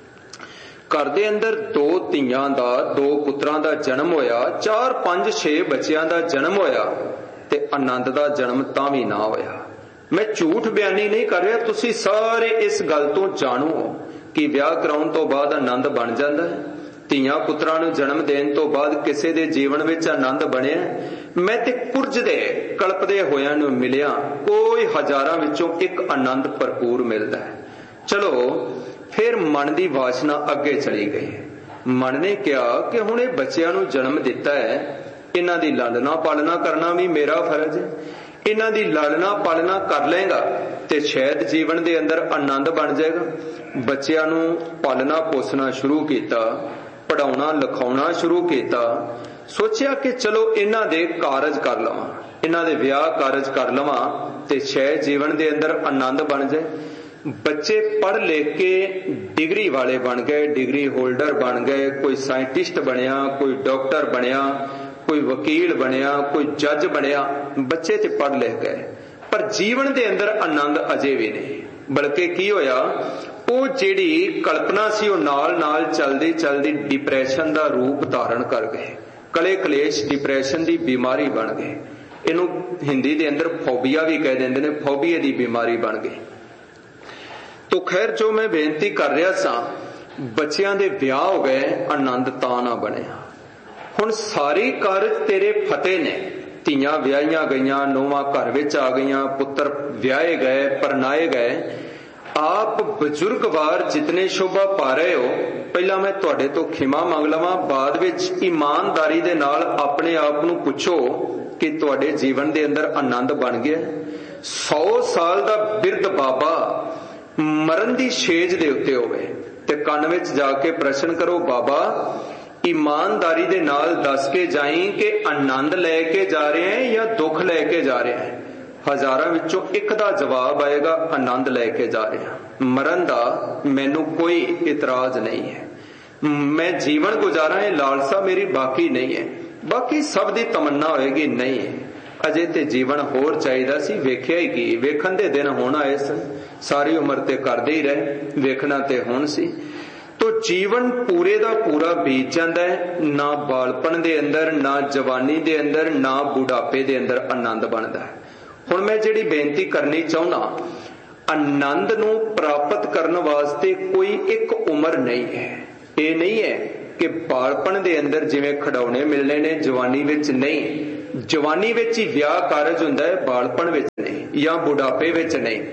घर दे अंदर दो धीआं दा, दो पुत्रां दा जन्म होया, 4 5 6 बच्चियां दा जन्म होया ते आनंद दा जन्म तां भी ना होया। मैं झूठ बयानी नहीं कर रहा, तुसी सारे इस गल तो जाणो कि विआह कराउण तो बाद आनंद बन जांदा है। ਧੀਆਂ ਪੁੱਤਰਾਂ ਨੂੰ ਜਨਮ ਦੇਣ ਤੋਂ ਬਾਅਦ ਕਿਸੇ ਦੇ ਜੀਵਨ ਵਿੱਚ ਆਨੰਦ ਬਣਿਆ। ਮੈਂ ਤੇ ਕੁਰਜਦੇ ਕਲਪਦੇ ਹੋਇਆਂ ਨੂੰ ਮਿਲਿਆ, ਕੋਈ ਹਜ਼ਾਰਾਂ ਵਿੱਚੋਂ ਇੱਕ ਆਨੰਦ ਭਰਪੂਰ ਮਿਲਦਾ ਹੈ। ਚਲੋ ਫਿਰ ਮਨ ਦੀ ਵਾਸ਼ਨਾ ਅੱਗੇ ਚਲੀ ਗਈ। ਮਨ ਨੇ ਕਿਹਾ ਕਿ ਹੁਣ ਇਹ ਬੱਚਿਆਂ ਨੂੰ ਜਨਮ ਦਿੱਤਾ ਹੈ, ਇਹਨਾਂ ਦੀ ਲਾਲਨਾ ਪਾਲਣਾ ਕਰਨਾ ਵੀ ਮੇਰਾ ਫਰਜ਼ ਹੈ। ਇਹਨਾਂ ਦੀ ਲਾਲਨਾ ਪਾਲਣਾ ਕਰ ਲਏਗਾ ਤੇ ਸ਼ਾਇਦ ਜੀਵਨ ਦੇ ਅੰਦਰ ਆਨੰਦ ਬਣ ਜਾਏਗਾ। ਬੱਚਿਆਂ ਨੂੰ ਪਾਲਣਾ ਪੋਸਣਾ ਸ਼ੁਰੂ ਕੀਤਾ, पढ़ाउणा लिखाउणा शुरू किया। सोचिया कि चलो इन्हां दे कारज कर लवां, इन्हां दे विआह कारज कर लवां ते शायद जीवन दे अंदर आनंद बन जाए। बच्चे पढ़ लिख के डिग्री वाले बन गए, डिग्री होल्डर बन गए, कोई साइंटिस्ट बनिया, कोई डॉक्टर बनिया, कोई वकील बनिया, कोई जज बनिया। बच्चे ते पढ़ लिख गए पर जीवन दे अंदर आनंद अजे भी नहीं। बल्कि की होया, ਉਹ ਜਿਹੜੀ ਕਲਪਨਾ ਸੀ ਉਹ ਨਾਲ ਨਾਲ ਚਲਦੀ ਚਲਦੀ ਡਿਪਰੈਸ਼ਨ ਦਾ ਰੂਪ ਧਾਰਨ ਕਰ ਗਏ। ਕਲੇ ਕਲੇਸ਼ ਡਿਪਰੈਸ਼ਨ ਦੀ ਬਿਮਾਰੀ ਬਣ ਗਏ। ਇਹਨੂੰ ਹਿੰਦੀ ਦੇ ਅੰਦਰ ਫੋਬੀਆ ਵੀ ਕਹਿ ਦਿੰਦੇ ਨੇ, ਫੋਬੀਆ ਦੀ ਬਿਮਾਰੀ ਬਣ ਗਈ। ਤੋ ਖੈਰ ਜੋ ਮੈਂ ਬੇਨਤੀ ਕਰ ਰਿਹਾ ਸਾਂ, ਬੱਚਿਆਂ ਦੇ ਵਿਆਹ ਹੋ ਗਏ, ਆਨੰਦ ਤਾਂ ਨਾ ਬਣਿਆ। ਹੁਣ ਸਾਰੀ ਕਾਰਜ ਤੇਰੇ ਫਤਿਹ ਨੇ। ਧੀਆਂ ਵਿਆਹੀਆਂ ਗਈਆਂ, ਨੂੰਹਾਂ ਘਰ ਵਿੱਚ ਆ ਗਈਆਂ, ਪੁੱਤਰ ਵਿਆਹੇ ਗਏ, ਪਰਨਾਏ ਗਏ। आप बजुर्गवार जितने शोभा पा रहे हो, पहला मैं तुहाडे तो खिमा मंग लवां, बाद विच ईमानदारी दे नाल अपने आप नूं पुछो कि तुहाडे जीवन दे अंदर आनंद बन गया। 100 साल दा बिरध बाबा मरण दी छेज दे उत्ते होवे ते कंन विच जाके प्रश्न करो, बाबा ईमानदारी दे नाल दस के जाई कि आनंद लैके जा रहे हैं या दुख लैके जा रहे हैं। हजारां विचों एक दा जवाब आएगा, आनंद लैके जा रहा। मरण दा मैनू कोई इतराज नहीं है। मैं जीवन गुजारा है, लालसा मेरी बाकी नहीं है। बाकी सब दी तमन्ना होएगी, नहीं है अजे ते जीवन होर चाहिदा सी। वेखिया ही की, वेखण दे दिन होण आए सन, सारी उम्र ते करदे ही रहे, वेखना ते हुण सी। तो जीवन पूरे दा पूरा बीत जाता है, ना बालपन दे अंदर, ना जवानी दे अंदर, ना बुढ़ापे दे अंदर आनंद बनता है। हुण मैं जिहड़ी बेनती करनी चाहुंदा, आनंद नूं प्राप्त करन वास्ते कोई एक उम्र नहीं है। ये नहीं है कि बालपन दे अंदर जिवें खिडौने मिलने ने, जवानी विच नहीं। जवानी विच ही विआह कारज हुंदा है, बालपन विच नहीं, या बुढ़ापे विच नहीं।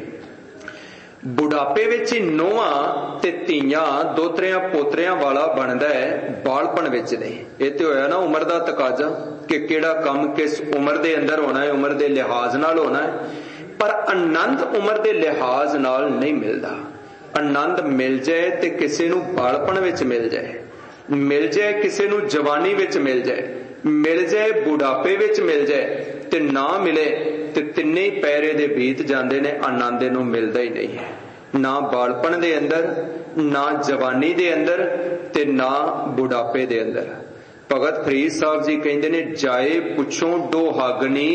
बुढ़ापे विच ही नोहां ते धीआं दोतरियां पोतरियां वाला बनदा है, बालपन विच नहीं। ये ते होया ना उम्र दा तकाजा कि किहड़ा काम किस उम्र दे अंदर होना है, उम्र दे लिहाज नाल होना है। पर आनंद उम्र दे लिहाज नाल नहीं मिलदा। आनंद मिल जाए ते किसी नूं बालपन विच मिल जाए, मिल जाए किसी नूं जवानी विच मिल जाए, मिल जाए बुढ़ापे विच मिल जाए, ते ना मिले ते तिन्ने ही पैरे दे बीत जांदे ने, आनंद नूं मिलदा ही नहीं है। ना बालपन दे अंदर, ना जवानी दे अंदर, ते ना बुढ़ापे दे अंदर। भगत फरीद साहब जी कहंदे ने, जाए पुछो दोहागनी,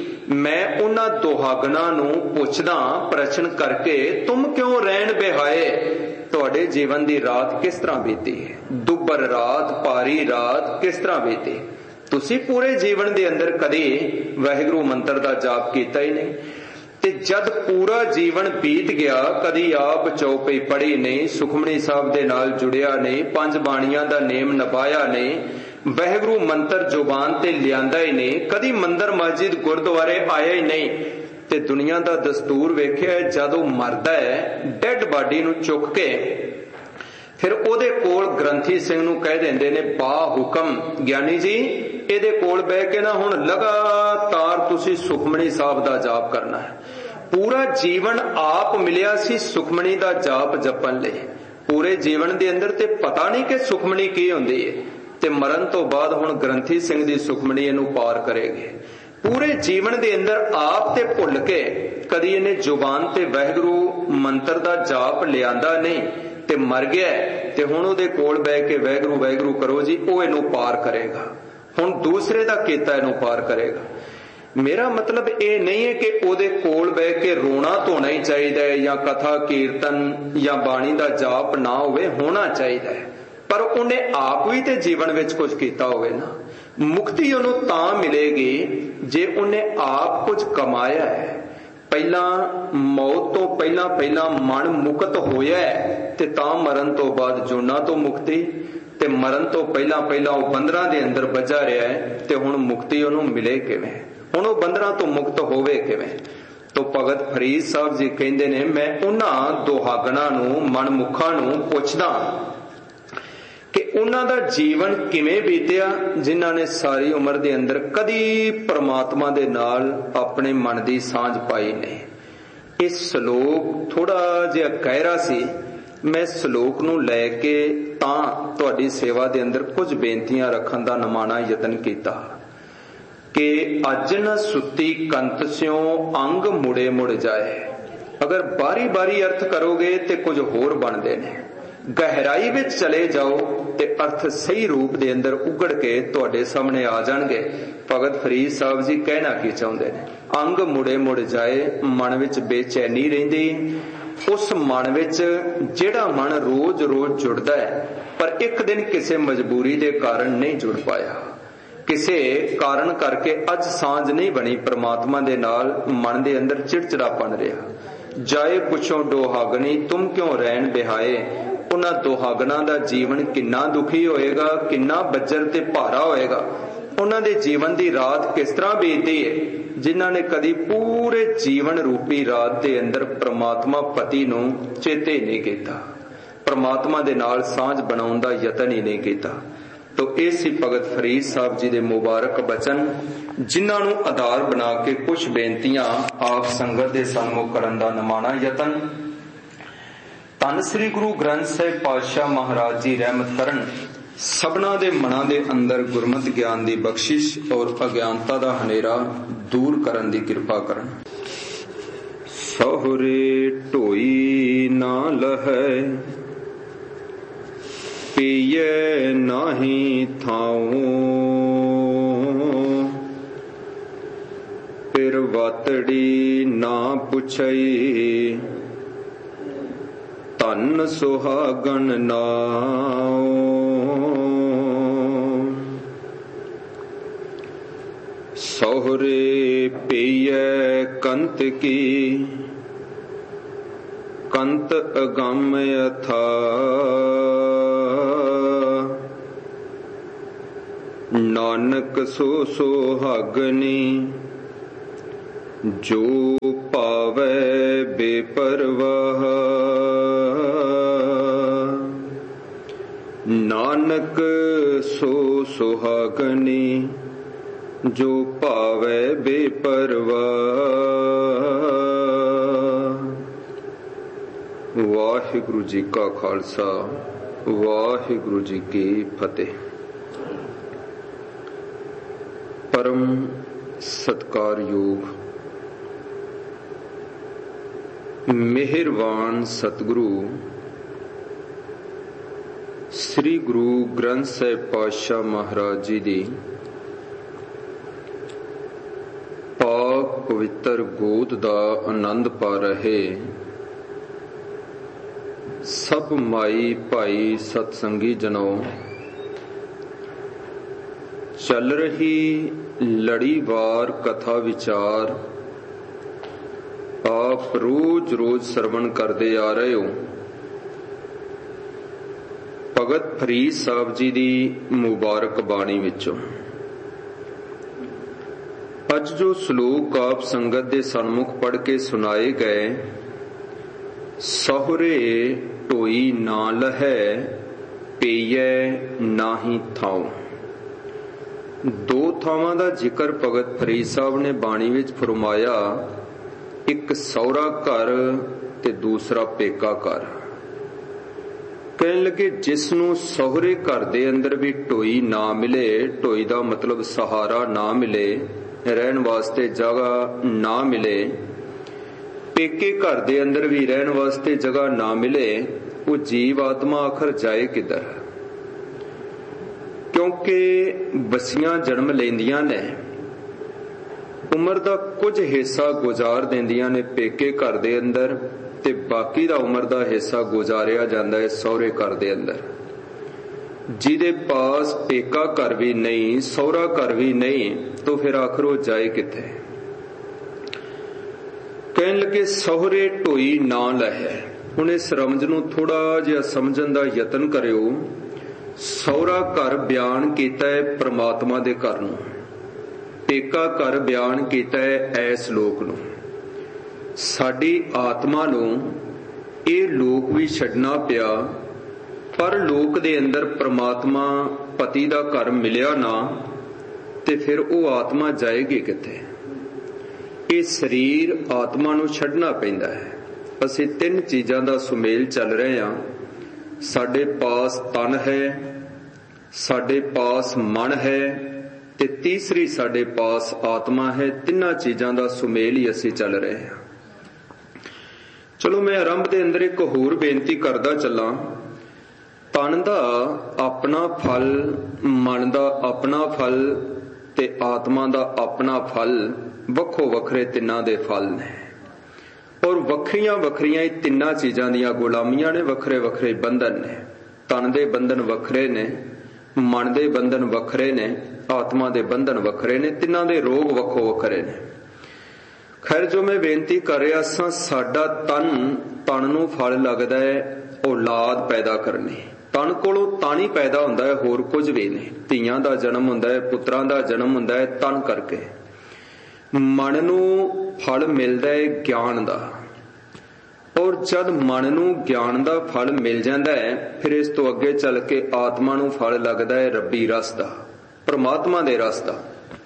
मैं उन्हां दोहागना नूं पुछदा प्रश्न करके, तुम क्यों रहन बिहाए, तुहाडे जीवन दी रात किस तरह बीती है, दुबर रात, पारी रात किस तरह बीती। तुसी पूरे जीवन दे अंदर कदी वाहिगुरू मंत्र दा जाप कीता ही नहीं, ते जद पूरा जीवन बीत गया कदी आप चौपई पढ़ी नहीं, सुखमनी साहब दे नाल जुड़िया नहीं, पंज बाणियां दा नेम निभाया नहीं, वाहिगुरू मंत्र जुबान ते लियांदा ही नहीं, कदी मंदिर मस्जिद गुरुद्वारे आया ही नहीं, ते दुनिया दा दस्तूर वेखिया जदों मरदा है डेड बाडी नूं चुक के फिर ओदे कोल ग्रंथी सिंह नूं कह देंदे ने, बा हुकम ज्ञानी जी ਇਹਦੇ ਕੋਲ ਬਹਿ ਕੇ ਨਾ ਹੁਣ ਲਗਾਤਾਰ ਤੁਸੀਂ ਸੁਖਮਣੀ ਸਾਹਿਬ ਦਾ ਜਾਪ ਕਰਨਾ ਹੈ। ਪੂਰਾ ਜੀਵਨ ਆਪ ਮਿਲਿਆ ਸੀ ਸੁਖਮਣੀ ਦਾ ਜਾਪ ਜਪਣ ਲਈ, ਪੂਰੇ ਜੀਵਨ ਦੇ ਅੰਦਰ ਤੇ ਪਤਾ ਨਹੀਂ ਕਿ ਸੁਖਮਣੀ ਕੀ ਹੁੰਦੀ ਹੈ, ਤੇ ਮਰਨ ਤੋਂ ਬਾਅਦ ਹੁਣ ਗ੍ਰੰਥੀ ਸਿੰਘ ਦੀ ਸੁਖਮਣੀ ਇਹਨੂੰ ਪਾਰ ਕਰੇਗੀ। ਪੂਰੇ ਜੀਵਨ ਦੇ ਅੰਦਰ ਆਪ ਤੇ ਭੁੱਲ ਕੇ ਕਦੀ ਇਹਨੇ ਜ਼ੁਬਾਨ ਤੇ ਵਾਹਿਗੁਰੂ ਮੰਤਰ ਦਾ ਜਾਪ ਲਿਆਂਦਾ ਨਹੀਂ, ਤੇ ਮਰ ਗਿਆ ਤੇ ਹੁਣ ਉਹਦੇ ਕੋਲ ਬਹਿ ਕੇ ਵਾਹਿਗੁਰੂ ਵਾਹਿਗੁਰੂ ਕਰੋ ਜੀ, ਉਹ ਇਹਨੂੰ ਪਾਰ ਕਰੇਗਾ। ਹੁਣ ਦੂਸਰੇ ਦਾ ਕੀਤਾ ਇਹਨੂੰ ਪਾਰ ਕਰੇਗਾ। ਮੇਰਾ ਮਤਲਬ ਇਹ ਨਹੀਂ ਹੈ ਕਿ ਉਹਦੇ ਕੋਲ ਬਹਿ ਕੇ ਰੋਣਾ ਧੋਣਾ ਹੀ ਚਾਹੀਦਾ ਹੈ, ਜਾਂ ਕਥਾ ਕੀਰਤਨ ਜਾਂ ਬਾਣੀ ਦਾ ਜਾਪ ਨਾ ਹੋਵੇ, ਹੋਣਾ ਚਾਹੀਦਾ ਹੈ, ਪਰ ਉਹਨੇ ਆਪ ਵੀ ਤੇ ਜੀਵਨ ਵਿੱਚ ਕੁਝ ਕੀਤਾ ਹੋਵੇ ਨਾ। ਮੁਕਤੀ ਉਹਨੂੰ ਤਾਂ ਮਿਲੇਗੀ ਜੇ ਉਹਨੇ ਆਪ ਕੁਝ ਕਮਾਇਆ ਹੈ। ਪਹਿਲਾਂ ਮੌਤ ਤੋਂ ਪਹਿਲਾਂ ਮਨ ਮੁਕਤ ਹੋਇਆ ਤੇ ਤਾਂ ਮਰਨ ਤੋਂ ਬਾਅਦ ਜੁਨਾ ਤੋਂ ਮੁਕਤੀ, ਤੇ ਮਰਨ ਤੋਂ ਪਹਿਲਾਂ ਉਹ ਬੰਦਰਾਂ ਦੇ ਅੰਦਰ ਵੱਜਾ ਰਿਹਾ ਹੈ, ਤੇ ਹੁਣ ਮੁਕਤੀ ਉਹਨੂੰ ਮਿਲੇ ਕਿਵੇਂ, ਹੁਣ ਉਹ ਬੰਦਰਾਂ ਤੋਂ ਮੁਕਤ ਹੋਵੇ ਕਿਵੇਂ। ਤੋ ਭਗਤ ਫਰੀਦ ਸਾਹਿਬ ਜੀ ਕਹਿੰਦੇ ਨੇ, ਮੈਂ ਉਹਨਾਂ ਦੁਹਾਗਣਾ ਨੂੰ, ਮਨਮੁਖਾਂ ਨੂੰ ਪੁੱਛਦਾ ਕਿ ਉਹਨਾਂ ਦਾ ਜੀਵਨ ਕਿਵੇਂ ਬੀਤਿਆ ਜਿਨ੍ਹਾਂ ਨੇ ਸਾਰੀ ਉਮਰ ਦੇ ਅੰਦਰ ਕਦੀ ਪ੍ਰਮਾਤਮਾ ਦੇ ਨਾਲ ਆਪਣੇ ਮਨ ਦੀ ਸਾਂਝ ਪਾਈ ਨਹੀਂ। ਇਹ ਸ਼ਲੋਕ ਥੋੜਾ ਜਿਹਾ ਗਹਿਰਾ ਸੀ, ਮੈਂ ਸ਼ਲੋਕ ਨੂੰ ਲੈ ਕੇ ਤਾਂ ਤੁਹਾਡੀ ਸੇਵਾ ਦੇ ਅੰਦਰ ਕੁਝ ਬੇਨਤੀਆਂ ਰੱਖਣ ਦਾ ਨਿਮਾਣਾ ਯਤਨ ਕੀਤਾ ਕਿ ਅੱਜ ਨ ਸੁੱਤੀ ਕੰਤ ਸਿਓ ਅੰਗ ਮੁੜੇ ਮੁੜ ਜਾਏ। ਅਗਰ ਬਾਰੀ ਅਰਥ ਕਰੋਗੇ ਤੇ ਕੁਝ ਹੋਰ ਬਣਦੇ ਨੇ, ਗਹਿਰਾਈ ਵਿੱਚ ਚਲੇ ਜਾਓ ਤੇ ਅਰਥ ਸਹੀ ਰੂਪ ਦੇ ਅੰਦਰ ਉਗੜ ਕੇ ਤੁਹਾਡੇ ਸਾਹਮਣੇ ਆ ਜਾਣਗੇ। ਭਗਤ ਫਰੀਦ ਸਾਹਿਬ ਜੀ ਕਹਿਣਾ ਕੀ ਚਾਹੁੰਦੇ ਨੇ, ਅੰਗ ਮੁੜੇ ਮੁੜ ਜਾਏ, ਮਨ ਵਿੱਚ ਬੇਚੈਨੀ ਰਹਿੰਦੀ। ਉਸ ਮਨ ਵਿੱਚ ਜਿਹੜਾ ਮਨ ਰੋਜ਼ ਜੁੜਦਾ ਹੈ, ਪਰ ਇੱਕ ਦਿਨ ਕਿਸੇ ਮਜਬੂਰੀ ਦੇ ਕਾਰਨ ਨਹੀਂ ਜੁੜ ਪਾਇਆ, ਕਿਸੇ ਕਾਰਨ ਕਰਕੇ ਅੱਜ ਸਾਂਝ ਨਹੀਂ ਬਣੀ ਪ੍ਰਮਾਤਮਾ ਦੇ ਨਾਲ, ਮਨ ਦੇ ਅੰਦਰ ਚਿੜਚਿੜਾਪਣ ਰਿਹਾ। ਜਾਏ ਪੁੱਛੋ ਦੁਹਾਗਣੀ, ਤੁਮ ਕਿਉਂ ਰਹਿਣ ਬਿਹਾਏ। ਉਹਨਾਂ ਦੁਹਾਗਣਾਂ ਦਾ ਜੀਵਨ ਕਿੰਨਾ ਦੁਖੀ ਹੋਏਗਾ, ਕਿੰਨਾ ਬੱਜਰ ਤੇ ਭਾਰਾ ਹੋਏਗਾ। ਉਹਨਾਂ ਦੇ ਜੀਵਨ ਦੀ ਰਾਤ ਕਿਸ ਤਰ੍ਹਾਂ ਬੀਤਦੀ ਹੈ ਜਿਨ੍ਹਾਂ ਨੇ ਕਦੀ ਪੂਰੇ ਜੀਵਨ ਰੂਪੀ ਰਾਤ ਦੇ ਅੰਦਰ ਪ੍ਰਮਾਤਮਾ ਪਤੀ ਨੂੰ ਚੇਤੇ ਹੀ ਨਹੀਂ ਕੀਤਾ, ਪ੍ਰਮਾਤਮਾ ਦੇ ਨਾਲ ਸਾਂਝ ਬਣਾਉਣ ਦਾ ਯਤਨ ਹੀ ਨਹੀਂ ਕੀਤਾ। ਤੋ ਇਹ ਸੀ ਭਗਤ ਫਰੀਦ ਸਾਹਿਬ ਜੀ ਦੇ ਮੁਬਾਰਕ ਬਚਨ, ਜਿਨ੍ਹਾਂ ਨੂੰ ਆਧਾਰ ਬਣਾ ਕੇ ਕੁਝ ਬੇਨਤੀਆਂ ਆਪ ਸੰਗਤ ਦੇ ਸਨਮੁਖ ਕਰਨ ਦਾ ਨਿਮਾਣਾ ਯਤਨ। ਧੰਨ ਸ੍ਰੀ ਗੁਰੂ ਗ੍ਰੰਥ ਸਾਹਿਬ ਪਾਤਸ਼ਾਹ ਮਹਾਰਾਜ ਜੀ ਰਹਿਮਤ ਕਰਨ, ਸਭਨਾਂ ਦੇ ਮਨਾਂ ਦੇ ਅੰਦਰ ਗੁਰਮਤਿ ਗਿਆਨ ਦੀ ਬਖਸ਼ਿਸ਼ ਔਰ ਅਗਿਆਨਤਾ ਦਾ ਹਨੇਰਾ ਦੂਰ ਕਰਨ ਦੀ ਕਿਰਪਾ ਕਰਨ। ਸਹੁਰੇ ਢੋਈ ਨਾ ਲਹੈ, ਪੀਏ ਨਾਹੀ ਥਾਉ, ਫਿਰ ਵਾਤੜੀ ਨਾ ਪੁੱਛਈ, ਧਨ ਸੁਹਾਗਣ ਨਾਉ। ਸਹੁਰੇ ਪਈਐ ਕੰਤ ਕੀ ਕੰਤ ਅਗੰਮ ਅਥਾ। ਨਾਨਕ ਸੋ ਸੁਹਾਗਣੀ ਜੋ ਭਾਵੈ ਬੇਪਰਵਾਹ। ਨਾਨਕ ਸੋ ਸੁਹਾਗਣੀ ਜੋ ਭਾਵੈ ਬੇਪਰਵਾਹ। ਵਾਹਿਗੁਰੂ ਜੀ ਕਾ ਖਾਲਸਾ, ਵਾਹਿਗੁਰੂ ਜੀ ਕੀ ਫਤਿਹ। ਪਰਮ ਸਤਿਕਾਰਯੋਗ ਮਿਹਰਬਾਨ ਸਤਿਗੁਰੂ ਸ੍ਰੀ ਗੁਰੂ ਗ੍ਰੰਥ ਸਾਹਿਬ ਪਾਤਸ਼ਾਹ ਮਹਾਰਾਜ ਜੀ ਦੀ ਪਾਕ ਪਵਿੱਤਰ ਗੋਦ ਦਾ ਆਨੰਦ ਪਾ ਰਹੇ ਸਭ ਮਾਈ ਭਾਈ ਸਤਸੰਗੀ ਜਨੋ, ਚੱਲ ਰਹੀ ਲੜੀਵਾਰ ਕਥਾ ਵਿਚਾਰ ਆਪ ਰੋਜ਼ ਰੋਜ਼ ਸਰਵਣ ਕਰਦੇ ਆ ਰਹੇ ਹੋ। ਭਗਤ ਫਰੀਦ ਸਾਹਿਬ ਜੀ ਦੀ ਮੁਬਾਰਕ ਬਾਣੀ ਵਿੱਚੋਂ ਅੱਜ ਜੋ ਸ਼ਲੋਕ ਆਪ ਸੰਗਤ ਦੇ ਸਨਮੁਖ ਪੜ੍ਹ ਕੇ ਸੁਣਾਏ ਗਏ, ਸਹੁਰੇ ਢੋਈ ਨਾ ਲਹੈ ਪਈਐ ਨਾਹੀ ਥਾਉ। ਦੋ ਥਾਵਾਂ ਦਾ ਜ਼ਿਕਰ ਭਗਤ ਫਰੀਦ ਸਾਹਿਬ ਨੇ ਬਾਣੀ ਵਿੱਚ ਫਰਮਾਇਆ, ਇੱਕ ਸਹੁਰਾ ਘਰ ਤੇ ਦੂਸਰਾ ਪੇਕਾ ਘਰ। ਕਹਿਣ ਲੱਗੇ ਜਿਸ ਨੂੰ ਸਹੁਰੇ ਘਰ ਦੇ ਅੰਦਰ ਵੀ ਢੋਈ ਨਾ ਮਿਲੇ, ਢੋਈ ਦਾ ਮਤਲਬ ਸਹਾਰਾ ਨਾ ਮਿਲੇ, ਰਹਿਣ ਵਾਸਤੇ ਜਗ੍ਹਾ ਨਾ ਮਿਲੇ, ਪੇਕੇ ਘਰ ਦੇ ਅੰਦਰ ਵੀ ਰਹਿਣ ਵਾਸਤੇ ਜਗ੍ਹਾ ਨਾ ਮਿਲੇ, ਉਹ ਜੀਵ ਆਤਮਾ ਆਖਰ ਜਾਏ ਕਿੱਧਰ? ਕਿਉਂਕਿ ਬੱਚੀਆਂ ਜਨਮ ਲੈਂਦੀਆਂ ਨੇ, ਉਮਰ ਦਾ ਕੁਝ ਹਿੱਸਾ ਗੁਜ਼ਾਰ ਦਿੰਦੀਆਂ ਨੇ ਪੇਕੇ ਘਰ ਦੇ ਅੰਦਰ, ਤੇ ਬਾਕੀ ਦਾ ਉਮਰ ਦਾ ਹਿੱਸਾ ਗੁਜ਼ਾਰਿਆ ਜਾਂਦਾ ਹੈ ਸਹੁਰੇ ਘਰ ਦੇ ਅੰਦਰ। ਜਿਹਦੇ ਪਾਸ ਪੇਕਾ ਘਰ ਵੀ ਨਹੀਂ, ਸਹੁਰਾ ਘਰ ਵੀ ਨਹੀਂ, ਤਾਂ ਫਿਰ ਆਖਰ ਉਹ ਜਾਏ ਕਿੱਥੇ? ਕਹਿਣ ਲੱਗੇ ਸਹੁਰੇ ਢੋਈ ਨਾ ਲਹੈ। ਹੁਣ ਇਸ ਰਮਜ ਨੂੰ ਥੋੜਾ ਜਿਹਾ ਸਮਝਣ ਦਾ ਯਤਨ ਕਰਿਓ। ਸਹੁਰਾ ਘਰ ਬਿਆਨ ਕੀਤਾ ਹੈ ਪ੍ਰਮਾਤਮਾ ਦੇ ਘਰ ਨੂੰ, ਪੇਕਾ ਘਰ ਬਿਆਨ ਕੀਤਾ ਹੈ ਐਸ ਲੋਕ ਨੂੰ। ਸਾਡੀ ਆਤਮਾ ਨੂੰ ਇਹ ਲੋਕ ਵੀ ਛੱਡਣਾ ਪਿਆ, ਪਰ ਲੋਕ ਦੇ ਅੰਦਰ ਪ੍ਰਮਾਤਮਾ ਪਤੀ ਦਾ ਘਰ ਮਿਲਿਆ ਨਾ, ਤੇ ਫਿਰ ਉਹ ਆਤਮਾ ਜਾਏਗੀ ਕਿੱਥੇ? ਇਹ ਸਰੀਰ ਆਤਮਾ ਨੂੰ ਛੱਡਣਾ ਪੈਂਦਾ ਹੈ। ਅਸੀਂ ਤਿੰਨ ਚੀਜ਼ਾਂ ਦਾ ਸੁਮੇਲ ਚੱਲ ਰਹੇ ਹਾਂ। ਸਾਡੇ ਪਾਸ ਤਨ ਹੈ, ਸਾਡੇ ਪਾਸ ਮਨ ਹੈ, ਤੇ ਤੀਸਰੀ ਸਾਡੇ ਪਾਸ ਆਤਮਾ ਹੈ। ਤਿੰਨਾਂ ਚੀਜ਼ਾਂ ਦਾ ਸੁਮੇਲ ਹੀ ਅਸੀਂ ਚੱਲ ਰਹੇ ਹਾਂ। ਚਲੋ ਮੈਂ ਆਰੰਭ ਦੇ ਅੰਦਰ ਇੱਕ ਹੋਰ ਬੇਨਤੀ ਕਰਦਾ ਚੱਲਾਂ। ਤਨ ਦਾ ਆਪਣਾ ਫਲ, ਮਨ ਦਾ ਆਪਣਾ ਫਲ ਤੇ ਆਤਮਾ ਦਾ ਆਪਣਾ ਫਲ, ਵੱਖੋ ਵੱਖਰੇ ਤਿੰਨਾਂ ਦੇ ਫਲ ਨੇ, ਔਰ ਵੱਖਰੀਆਂ ਵੱਖਰੀਆਂ ਇਹ ਤਿੰਨਾਂ ਚੀਜ਼ਾਂ ਦੀਆਂ ਗੁਲਾਮੀਆਂ ਨੇ, ਵੱਖਰੇ ਵੱਖਰੇ ਬੰਧਨ ਨੇ। ਤਨ ਦੇ ਬੰਧਨ ਵੱਖਰੇ ਨੇ, ਮਨ ਦੇ ਬੰਧਨ ਵੱਖਰੇ ਨੇ, ਆਤਮਾ ਦੇ ਬੰਧਨ ਵੱਖਰੇ ਨੇ, ਤਿੰਨਾਂ ਦੇ ਰੋਗ ਵੱਖੋ ਵੱਖਰੇ ਨੇ। ਖੈਰ, ਜੋ ਮੈਂ ਬੇਨਤੀ ਕਰ ਰਿਹਾ ਸਾਂ, ਸਾਡਾ ਤਨ ਨੂੰ ਫਲ ਲੱਗਦਾ ਹੈ ਔਲਾਦ ਪੈਦਾ ਕਰਨੀ। ਤਨ ਕੋਲੋਂ ਤਨ ਹੀ ਪੈਦਾ ਹੁੰਦਾ ਹੈ, ਹੋਰ ਕੁਝ ਵੀ ਨਹੀਂ। ਧੀਆਂ ਦਾ ਜਨਮ ਹੁੰਦਾ ਹੈ, ਪੁੱਤਰਾਂ ਦਾ ਜਨਮ ਹੁੰਦਾ ਹੈ ਤਨ ਕਰਕੇ। ਮਨ ਨੂੰ ਫਲ ਮਿਲਦਾ ਹੈ ਗਿਆਨ ਦਾ, ਔਰ ਜਦ ਮਨ ਨੂੰ ਗਿਆਨ ਦਾ ਫਲ ਮਿਲ ਜਾਂਦਾ ਹੈ, ਫਿਰ ਇਸ ਤੋਂ ਅੱਗੇ ਚੱਲ ਕੇ ਆਤਮਾ ਨੂੰ ਫਲ ਲੱਗਦਾ ਹੈ ਰੱਬੀ ਰਸ ਦਾ, ਪਰਮਾਤਮਾ ਦੇ ਰਸ ਦਾ।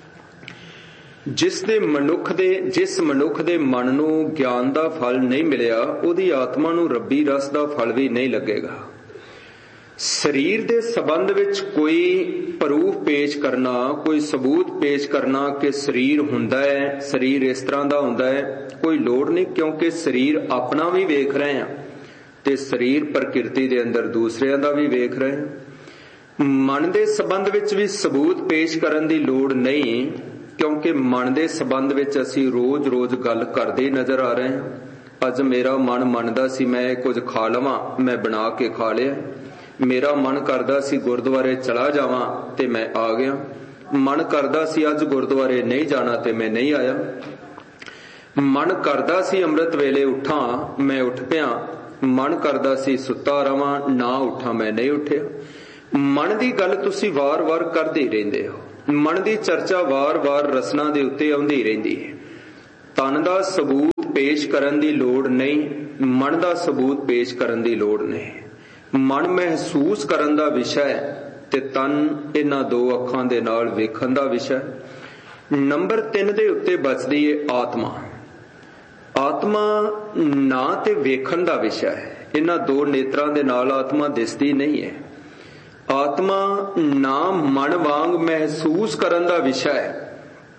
ਜਿਸ ਮਨੁੱਖ ਦੇ ਮਨ ਨੂੰ ਗਿਆਨ ਦਾ ਫਲ ਨਹੀਂ ਮਿਲਿਆ, ਉਹਦੀ ਆਤਮਾ ਨੂੰ ਰੱਬੀ ਰਸ ਦਾ ਫਲ ਵੀ ਨਹੀਂ ਲੱਗੇਗਾ। ਸਰੀਰ ਦੇ ਸੰਬੰਧ ਵਿੱਚ ਕੋਈ ਪ੍ਰੂਫ ਪੇਸ਼ ਕਰਨਾ, ਕੋਈ ਸਬੂਤ ਪੇਸ਼ ਕਰਨਾ ਕਿ ਸਰੀਰ ਹੁੰਦਾ ਹੈ, ਸਰੀਰ ਇਸ ਤਰ੍ਹਾਂ ਦਾ ਹੁੰਦਾ ਹੈ, ਕੋਈ ਲੋੜ ਨਹੀਂ, ਕਿਉਂਕਿ ਸਰੀਰ ਆਪਣਾ ਵੀ ਵੇਖ ਰਹੇ ਹਾਂ ਤੇ ਸਰੀਰ ਪ੍ਰਕਿਰਤੀ ਦੇ ਅੰਦਰ ਦੂਸਰਿਆਂ ਦਾ ਵੀ ਵੇਖ ਰਹੇ ਹਾਂ। ਮਨ ਦੇ ਸੰਬੰਧ ਵਿੱਚ ਵੀ ਸਬੂਤ ਪੇਸ਼ ਕਰਨ ਦੀ ਲੋੜ ਨਹੀਂ, ਕਿਉਂਕਿ ਮਨ ਦੇ ਸੰਬੰਧ ਵਿੱਚ ਅਸੀਂ ਰੋਜ਼-ਰੋਜ਼ ਗੱਲ ਕਰਦੇ ਨਜ਼ਰ ਆ ਰਹੇ ਹਾਂ। ਅੱਜ ਮੇਰਾ ਮਨ ਮੰਨਦਾ ਸੀ ਮੈਂ ਕੁਝ ਖਾ ਲਵਾਂ, ਮੈਂ ਬਣਾ ਕੇ ਖਾ ਲਿਆ। ਮੇਰਾ ਮਨ ਕਰਦਾ ਸੀ ਗੁਰਦੁਆਰੇ ਚਲਾ ਜਾਵਾਂ ਤੇ ਮੈਂ ਆ ਗਿਆ। ਮਨ ਕਰਦਾ ਸੀ ਅੱਜ ਗੁਰਦੁਆਰੇ ਨਹੀਂ ਜਾਣਾ ਤੇ ਮੈਂ ਨਹੀਂ ਆਇਆ। ਮਨ ਕਰਦਾ ਸੀ ਅੰਮ੍ਰਿਤ ਵੇਲੇ ਉੱਠਾਂ, ਮੈਂ ਉੱਠ ਪਿਆ। ਮਨ ਕਰਦਾ ਸੀ ਸੁੱਤਾ ਰਵਾਂ, ਨਾ ਉੱਠਾਂ, ਮੈਂ ਨਹੀਂ ਉੱਠਿਆ। ਮਨ ਦੀ ਗੱਲ ਤੁਸੀਂ ਵਾਰ-ਵਾਰ ਕਰਦੇ ਰਹਿੰਦੇ ਹੋ। ਮਨ ਦੀ ਚਰਚਾ ਵਾਰ-ਵਾਰ ਰਸਨਾ ਦੇ ਉੱਤੇ ਆਉਂਦੀ ਰਹਿੰਦੀ ਹੈ। ਤਨ ਦਾ ਸਬੂਤ ਪੇਸ਼ ਕਰਨ ਦੀ ਲੋੜ ਨਹੀਂ, ਮਨ ਦਾ ਸਬੂਤ ਪੇਸ਼ ਕਰਨ ਦੀ ਲੋੜ ਨਹੀਂ। ਮਨ ਮਹਿਸੂਸ ਕਰਨ ਦਾ ਵਿਸ਼ਾ ਹੈ ਤੇ ਤਨ ਇਹਨਾਂ ਦੋ ਅੱਖਾਂ ਦੇ ਨਾਲ ਵੇਖਣ ਦਾ ਵਿਸ਼ਾ। ਨੰਬਰ 3 ਦੇ ਉੱਤੇ ਬਚਦੀ ਹੈ ਆਤਮਾ। ਆਤਮਾ ਨਾ ਤੇ ਵੇਖਣ ਦਾ ਵਿਸ਼ਾ ਹੈ। ਇਹਨਾਂ ਦੋ ਨੇਤਰਾਂ ਦੇ ਨਾਲ ਆਤਮਾ ਦਿਸਦੀ ਨਹੀਂ ਹੈ। ਆਤਮਾ ਨਾ ਮਨ ਵਾਂਗ ਮਹਿਸੂਸ ਕਰਨ ਦਾ ਵਿਸ਼ਾ ਹੈ।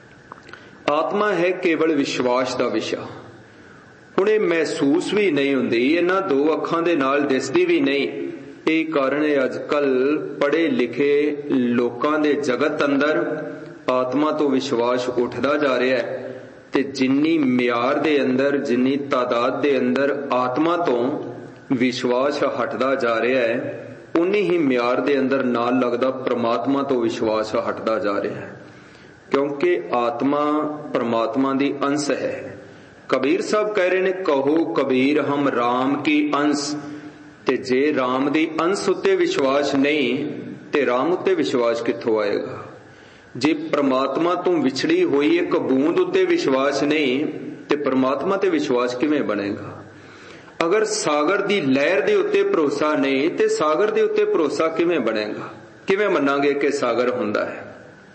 ਆਤਮਾ ਹੈ ਕੇਵਲ ਵਿਸ਼ਵਾਸ ਦਾ ਵਿਸ਼ਾ। ਹੁਣ ਇਹ ਮਹਿਸੂਸ ਵੀ ਨਹੀਂ ਹੁੰਦੀ, ਇਹਨਾਂ ਦੋ ਅੱਖਾਂ ਦੇ ਨਾਲ ਦਿਸਦੀ ਵੀ ਨਹੀਂ। ਇਹ ਕਾਰਨ ਹੈ ਅੱਜ ਕੱਲ ਪੜ੍ਹੇ ਲਿਖੇ ਲੋਕਾਂ ਦੇ ਜਗਤ ਅੰਦਰ ਆਤਮਾ ਤੋਂ ਵਿਸ਼ਵਾਸ ਉੱਠਦਾ ਜਾ ਰਿਹਾ ਹੈ ਤੇ ਜਿੰਨੀ ਮਿਆਰ ਦੇ ਅੰਦਰ, ਜਿੰਨੀ ਤਾਦਾਦ ਦੇ ਅੰਦਰ ਆਤਮਾ ਤੋਂ ਵਿਸ਼ਵਾਸ ਹਟਦਾ ਜਾ ਰਿਹਾ ਹੈ, ਉਨੀ ਹੀ ਮਿਆਰ ਦੇ ਅੰਦਰ ਨਾਲ ਲੱਗਦਾ ਪ੍ਰਮਾਤਮਾ ਤੋਂ ਵਿਸ਼ਵਾਸ ਹਟਦਾ ਜਾ ਰਿਹਾ ਹੈ। ਕਿਉਂਕਿ ਆਤਮਾ ਪ੍ਰਮਾਤਮਾ ਦੀ ਅੰਸ਼ ਹੈ। ਕਬੀਰ ਸਾਹਿਬ ਕਹਿ ਰਹੇ ਨੇ, ਕਹੋ ਕਬੀਰ ਹਮ ਰਾਮ ਕੀ ਅੰਸ਼। ਤੇ ਜੇ ਰਾਮ ਦੀ ਅੰਸ਼ ਉੱਤੇ ਵਿਸ਼ਵਾਸ ਨਹੀਂ ਤੇ ਰਾਮ ਉੱਤੇ ਵਿਸ਼ਵਾਸ ਕਿੱਥੋਂ ਆਏਗਾ? ਜੇ ਪ੍ਰਮਾਤਮਾ ਤੋਂ ਵਿਛੜੀ ਹੋਈ ਇੱਕ ਬੂੰਦ ਉੱਤੇ ਵਿਸ਼ਵਾਸ ਨਹੀਂ ਤੇ ਪ੍ਰਮਾਤਮਾ ਤੇ ਵਿਸ਼ਵਾਸ ਕਿਵੇਂ ਬਣੇਗਾ? ਅਗਰ ਸਾਗਰ ਦੀ ਲਹਿਰ ਦੇ ਉੱਤੇ ਭਰੋਸਾ ਨਹੀਂ ਤੇ ਸਾਗਰ ਦੇ ਉੱਤੇ ਭਰੋਸਾ ਕਿਵੇਂ ਬਣੇਗਾ? ਕਿਵੇਂ ਮੰਨਾਂਗੇ ਕਿ ਸਾਗਰ ਹੁੰਦਾ ਹੈ?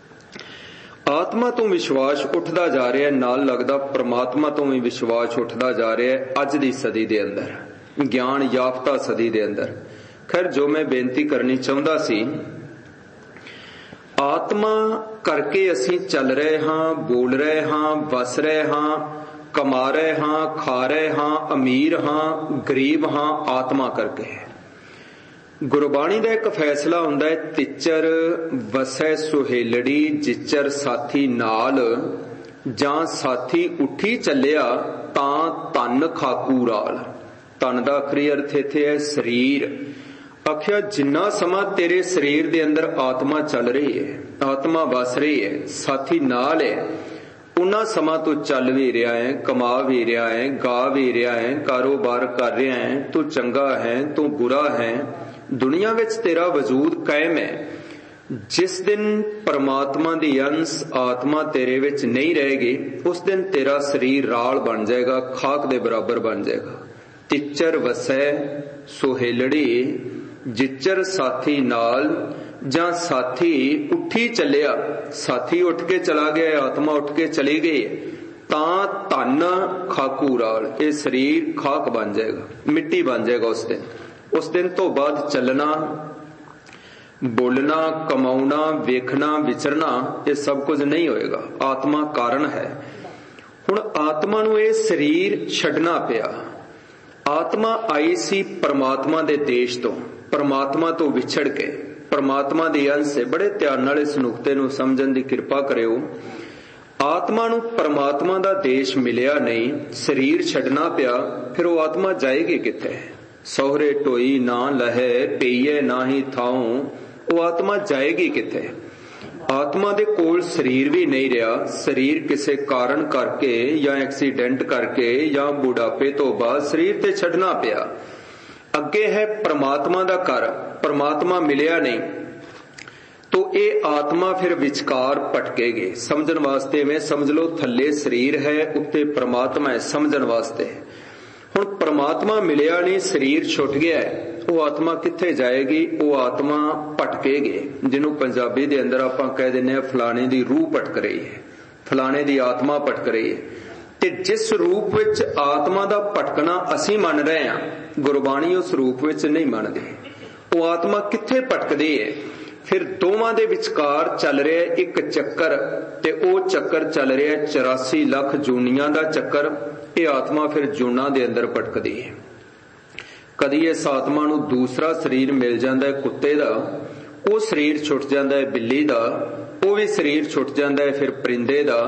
ਆਤਮਾ ਤੋਂ ਵਿਸ਼ਵਾਸ ਉੱਠਦਾ ਜਾ ਰਿਹਾ, ਨਾਲ ਲੱਗਦਾ ਪ੍ਰਮਾਤਮਾ ਤੋਂ ਵੀ ਵਿਸ਼ਵਾਸ ਉੱਠਦਾ ਜਾ ਰਿਹਾ ਹੈ ਅੱਜ ਦੀ ਸਦੀ ਦੇ ਅੰਦਰ, ਗਿਆਨ ਯਾਫਤਾ ਸਦੀ ਦੇ ਅੰਦਰ। ਖੈਰ, ਜੋ ਮੈਂ ਬੇਨਤੀ ਕਰਨੀ ਚਾਹੁੰਦਾ ਸੀ, ਆਤਮਾ ਕਰਕੇ ਅਸੀਂ ਚੱਲ ਰਹੇ ਹਾਂ, ਬੋਲ ਰਹੇ ਹਾਂ, ਵਸ ਰਹੇ ਹਾਂ, ਕਮਾ ਰਹੇ ਹਾਂ, ਖਾ ਰਹੇ ਹਾਂ, ਅਮੀਰ ਹਾਂ, ਗਰੀਬ ਹਾਂ, ਆਤਮਾ ਕਰਕੇ। ਗੁਰਬਾਣੀ ਦਾ ਇੱਕ ਫੈਸਲਾ ਹੁੰਦਾ ਹੈ, ਤਿੱਚਰ ਵਸੈ ਸੁਹੇਲੜੀ ਜਿਚਰ ਸਾਥੀ ਨਾਲ, ਜਾਂ ਸਾਥੀ ਉੱਠੀ ਚੱਲਿਆ ਤਾਂ ਧਨ ਖਾਕੂ ਰਾਲ। ਧਨ ਦਾ ਆਖਰੀ ਅਰਥ ਇੱਥੇ ਹੈ ਸਰੀਰ। ਆਖਿਆ ਜਿੰਨਾ ਸਮਾਂ ਤੇਰੇ ਸਰੀਰ ਦੇ ਅੰਦਰ ਆਤਮਾ ਚੱਲ ਰਹੀ ਹੈ, ਆਤਮਾ ਵਸ ਰਹੀ ਹੈ, ਸਾਥੀ ਨਾਲ ਹੈ, ਉਹਨਾਂ ਸਮਾਂ ਤੂੰ ਚੱਲ ਵੀ ਰਿਹਾ ਹੈ, ਕਮਾ ਵੀ ਰਿਹਾ ਹੈ, ਗਾ ਵੀ ਰਿਹਾ ਹੈ, ਕਾਰੋਬਾਰ ਕਰ ਰਿਹਾ ਹੈ, ਤੂੰ ਚੰਗਾ ਹੈ, ਤੂੰ ਬੁਰਾ ਹੈ, ਦੁਨੀਆ ਵਿੱਚ ਤੇਰਾ ਵਜੂਦ ਕਾਇਮ ਹੈ। ਜਿਸ ਦਿਨ ਪਰਮਾਤਮਾ ਦੀ ਅੰਸ਼ ਆਤਮਾ ਤੇਰੇ ਵਿੱਚ ਨਹੀਂ ਰਹੇਗੀ, ਉਸ ਦਿਨ ਤੇਰਾ ਸਰੀਰ ਰਾਲ ਬਣ ਜਾਏਗਾ, ਖਾਕ ਦੇ ਬਰਾਬਰ ਬਣ ਜਾਏਗਾ। ਤਿੱਚਰ ਵਸੈ ਸੁਹੇਲੜੀ ਜਿਚਰ ਸਾਥੀ ਨਾਲ, ਜਾਂ ਸਾਥੀ ਉੱਠੀ ਚੱਲਿਆ, ਸਾਥੀ ਉੱਠ ਕੇ ਚਲਾ ਗਿਆ, ਆਤਮਾ ਉੱਠ ਕੇ ਚਲੀ ਗਈ, ਤਾਂ ਧਨ ਖਾਕੂ ਰਾਲ, ਇਹ ਸਰੀਰ ਖਾਕ ਬਣ ਜਾਏਗਾ, ਮਿੱਟੀ ਬਣ ਜਾਏਗਾ ਉਸ ਦਿਨ। ਉਸ ਦਿਨ ਤੋਂ ਬਾਅਦ ਚੱਲਣਾ, ਬੋਲਣਾ, ਕਮਾਉਣਾ, ਵੇਖਣਾ, ਵਿਚਰਨਾ, ਇਹ ਸਭ ਕੁਝ ਨਹੀਂ ਹੋਏਗਾ। ਆਤਮਾ ਕਾਰਨ ਹੈ। ਹੁਣ ਆਤਮਾ ਨੂੰ ਇਹ ਸਰੀਰ ਛੱਡਣਾ ਪਿਆ। ਆਤਮਾ ਆਈ ਸੀ ਪਰਮਾਤਮਾ ਦੇ ਦੇਸ਼ ਤੋਂ, ਪਰਮਾਤਮਾ ਤੋਂ ਵਿਛੜ ਕੇ, ਪਰਮਾਤਮਾ ਦੀ ਅੰਸ਼ ਹੈ। ਬੜੇ ਧਿਆਨ ਨਾਲ ਇਸ ਨੁਕਤੇ ਨੂੰ ਸਮਝਣ ਦੀ ਕਿਰਪਾ ਕਰਿਓ। ਆਤਮਾ ਨੂੰ ਪਰਮਾਤਮਾ ਦਾ ਦੇਸ਼ ਮਿਲਿਆ ਨਹੀਂ, ਸਰੀਰ ਛੱਡਣਾ ਪਿਆ, ਫਿਰ ਉਹ ਆਤਮਾ ਜਾਏਗੀ ਕਿੱਥੇ? ਸਹੁਰੇ ਢੋਈ ਨਾ ਲਹੇ ਪਈਏ ਨਾਹੀ ਥਾਉ, ਉਹ ਆਤਮਾ ਜਾਏਗੀ ਕਿੱਥੇ? ਆਤਮਾ ਦੇ ਕੋਲ ਸਰੀਰ ਵੀ ਨਹੀਂ ਰਿਹਾ। ਸਰੀਰ ਕਿਸੇ ਕਾਰਨ ਕਰਕੇ ਜਾਂ ਐਕਸੀਡੈਂਟ ਕਰਕੇ ਜਾਂ ਬੁਢਾਪੇ ਤੋਂ ਬਾਅਦ ਸਰੀਰ ਤੇ ਛੱਡਣਾ ਪਿਆ। ਅੱਗੇ ਹੈ ਪਰਮਾਤਮਾ ਦਾ ਘਰ, ਪਰਮਾਤਮਾ ਮਿਲਿਆ ਨਹੀਂ, ਤੋ ਇਹ ਆਤਮਾ ਫਿਰ ਵਿਚਕਾਰ ਭਟਕੇਗੀ। ਸਮਝਣ ਵਾਸਤੇ ਮੈਂ ਸਮਝ ਲਓ, ਥੱਲੇ ਸਰੀਰ ਹੈ, ਉੱਤੇ ਪਰਮਾਤਮਾ ਹੈ, ਸਮਝਣ ਵਾਸਤੇ। ਹੁਣ ਪਰਮਾਤਮਾ ਮਿਲਿਆ ਨਹੀਂ, ਸਰੀਰ ਛੁੱਟ ਗਿਆ, ਉਹ ਆਤਮਾ ਕਿੱਥੇ ਜਾਏਗੀ? ਉਹ ਆਤਮਾ ਭਟਕੇਗੀ, ਜਿਹਨੂੰ ਪੰਜਾਬੀ ਦੇ ਅੰਦਰ ਆਪਾਂ ਕਹਿ ਦਿੰਦੇ ਹਾਂ ਫਲਾਣੇ ਦੀ ਰੂਹ ਭਟਕ ਰਹੀ ਹੈ, ਫਲਾਣੇ ਦੀ ਆਤਮਾ ਭਟਕ ਰਹੀ ਹੈ। ਤੇ ਜਿਸ ਰੂਪ ਵਿੱਚ ਆਤਮਾ ਦਾ ਭਟਕਣਾ ਅਸੀਂ ਮੰਨ ਰਹੇ ਹਾਂ, ਗੁਰਬਾਣੀ ਉਸ ਰੂਪ ਵਿੱਚ ਨਹੀਂ ਮੰਨਦੀ। ਉਹ ਆਤਮਾ ਕਿੱਥੇ ਭਟਕਦੀ ਹੈ? ਫਿਰ ਦੋਵਾਂ ਦੇ ਵਿਚਕਾਰ ਚੱਲ ਰਿਹਾ ਇੱਕ ਚੱਕਰ, ਤੇ ਉਹ ਚੱਕਰ ਚੱਲ ਰਿਹਾ 84 ਲੱਖ ਜੂਨੀਆਂ ਦਾ ਚੱਕਰ। ਇਹ ਆਤਮਾ ਫਿਰ ਜੂਨਾਂ ਦੇ ਅੰਦਰ ਭਟਕਦੀ ਹੈ। ਕਦੀ ਇਸ ਆਤਮਾ ਨੂੰ ਦੂਸਰਾ ਸਰੀਰ ਮਿਲ ਜਾਂਦਾ ਹੈ ਕੁੱਤੇ ਦਾ, ਉਹ ਸਰੀਰ ਛੁੱਟ ਜਾਂਦਾ ਹੈ ਬਿੱਲੀ ਦਾ, ਉਹ ਵੀ ਸਰੀਰ ਛੁੱਟ ਜਾਂਦਾ ਹੈ ਫਿਰ ਪਰਿੰਦੇ ਦਾ,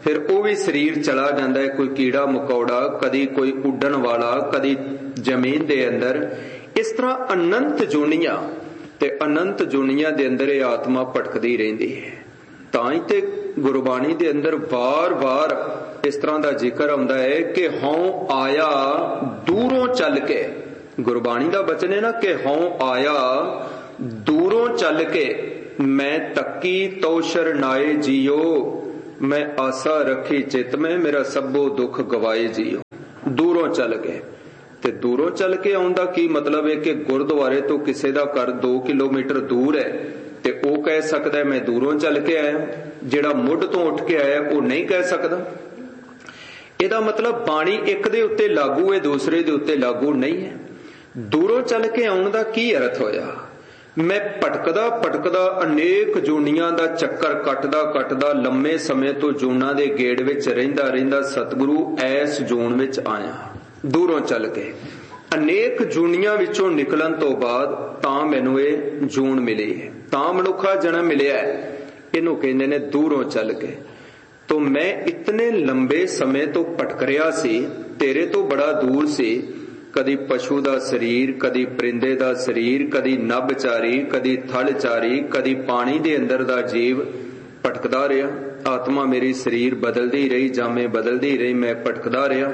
फिर वो भी शरीर चला जाता है, कोई कीड़ा मकौड़ा, कदी कोई उड्डण वाला, कदी जमीन दे अंदर। इस तरह अनंत जोनियां ते अनंत जोनियां दे अंदर ये आत्मा भटकदी रहिंदी है। तां ही ते गुरबाणी दे अंदर बार बार इस तरह का जिक्र आउंदा है कि हऊं आया दूरों चल के। गुरबाणी का वचन है ना कि हऊं आया दूरों चल के, मैं तक्की तो शरनाए जियो, मैं आशा रखी चित में, मेरा सबो दुख गवाए जियो। दूरों चल के, ते दूरों चल के आउण दा की मतलब है कि गुरुद्वारे तो किसी का घर 2 किलोमीटर दूर है ते वो कह सकता है मैं दूरों चल के आया, जिहड़ा मुढ़ तो उठ के आया वो नहीं कह सकता। ਇਹਦਾ मतलब बाणी एक दे उत्ते लागू है, दूसरे दे उत्ते लागू नहीं है। दूरों चल के आउण दा की अर्थ होया? मैं भटकदा भटकदा अनेक जूनियां दा चक्कर कटदा कटदा लंबे समय तो जूना दे गेड़ विच रहिंदा रहिंदा सतगुरु ऐस जून विच आया। दूरों चल के अनेक जूनियां विचों निकलन तो बाद तां मैनूं इह जून मिली है, तां मनुखा जन्म मिलिया है। इहनूं कहंदे ने दूरों चल के। तो मैं इतने लंबे समय तो भटक रहा सी, तेरे तो बड़ा दूर सी। कदी पशु दा शरीर, कदी परिंदे दा शरीर, कदी नभचारी, कदी थलचारी, कदी पानी दे अंदर दा जीव भटकदा रहा। आत्मा मेरी शरीर बदलदी रही, जामे बदलदी रही, मैं भटकदा रहा।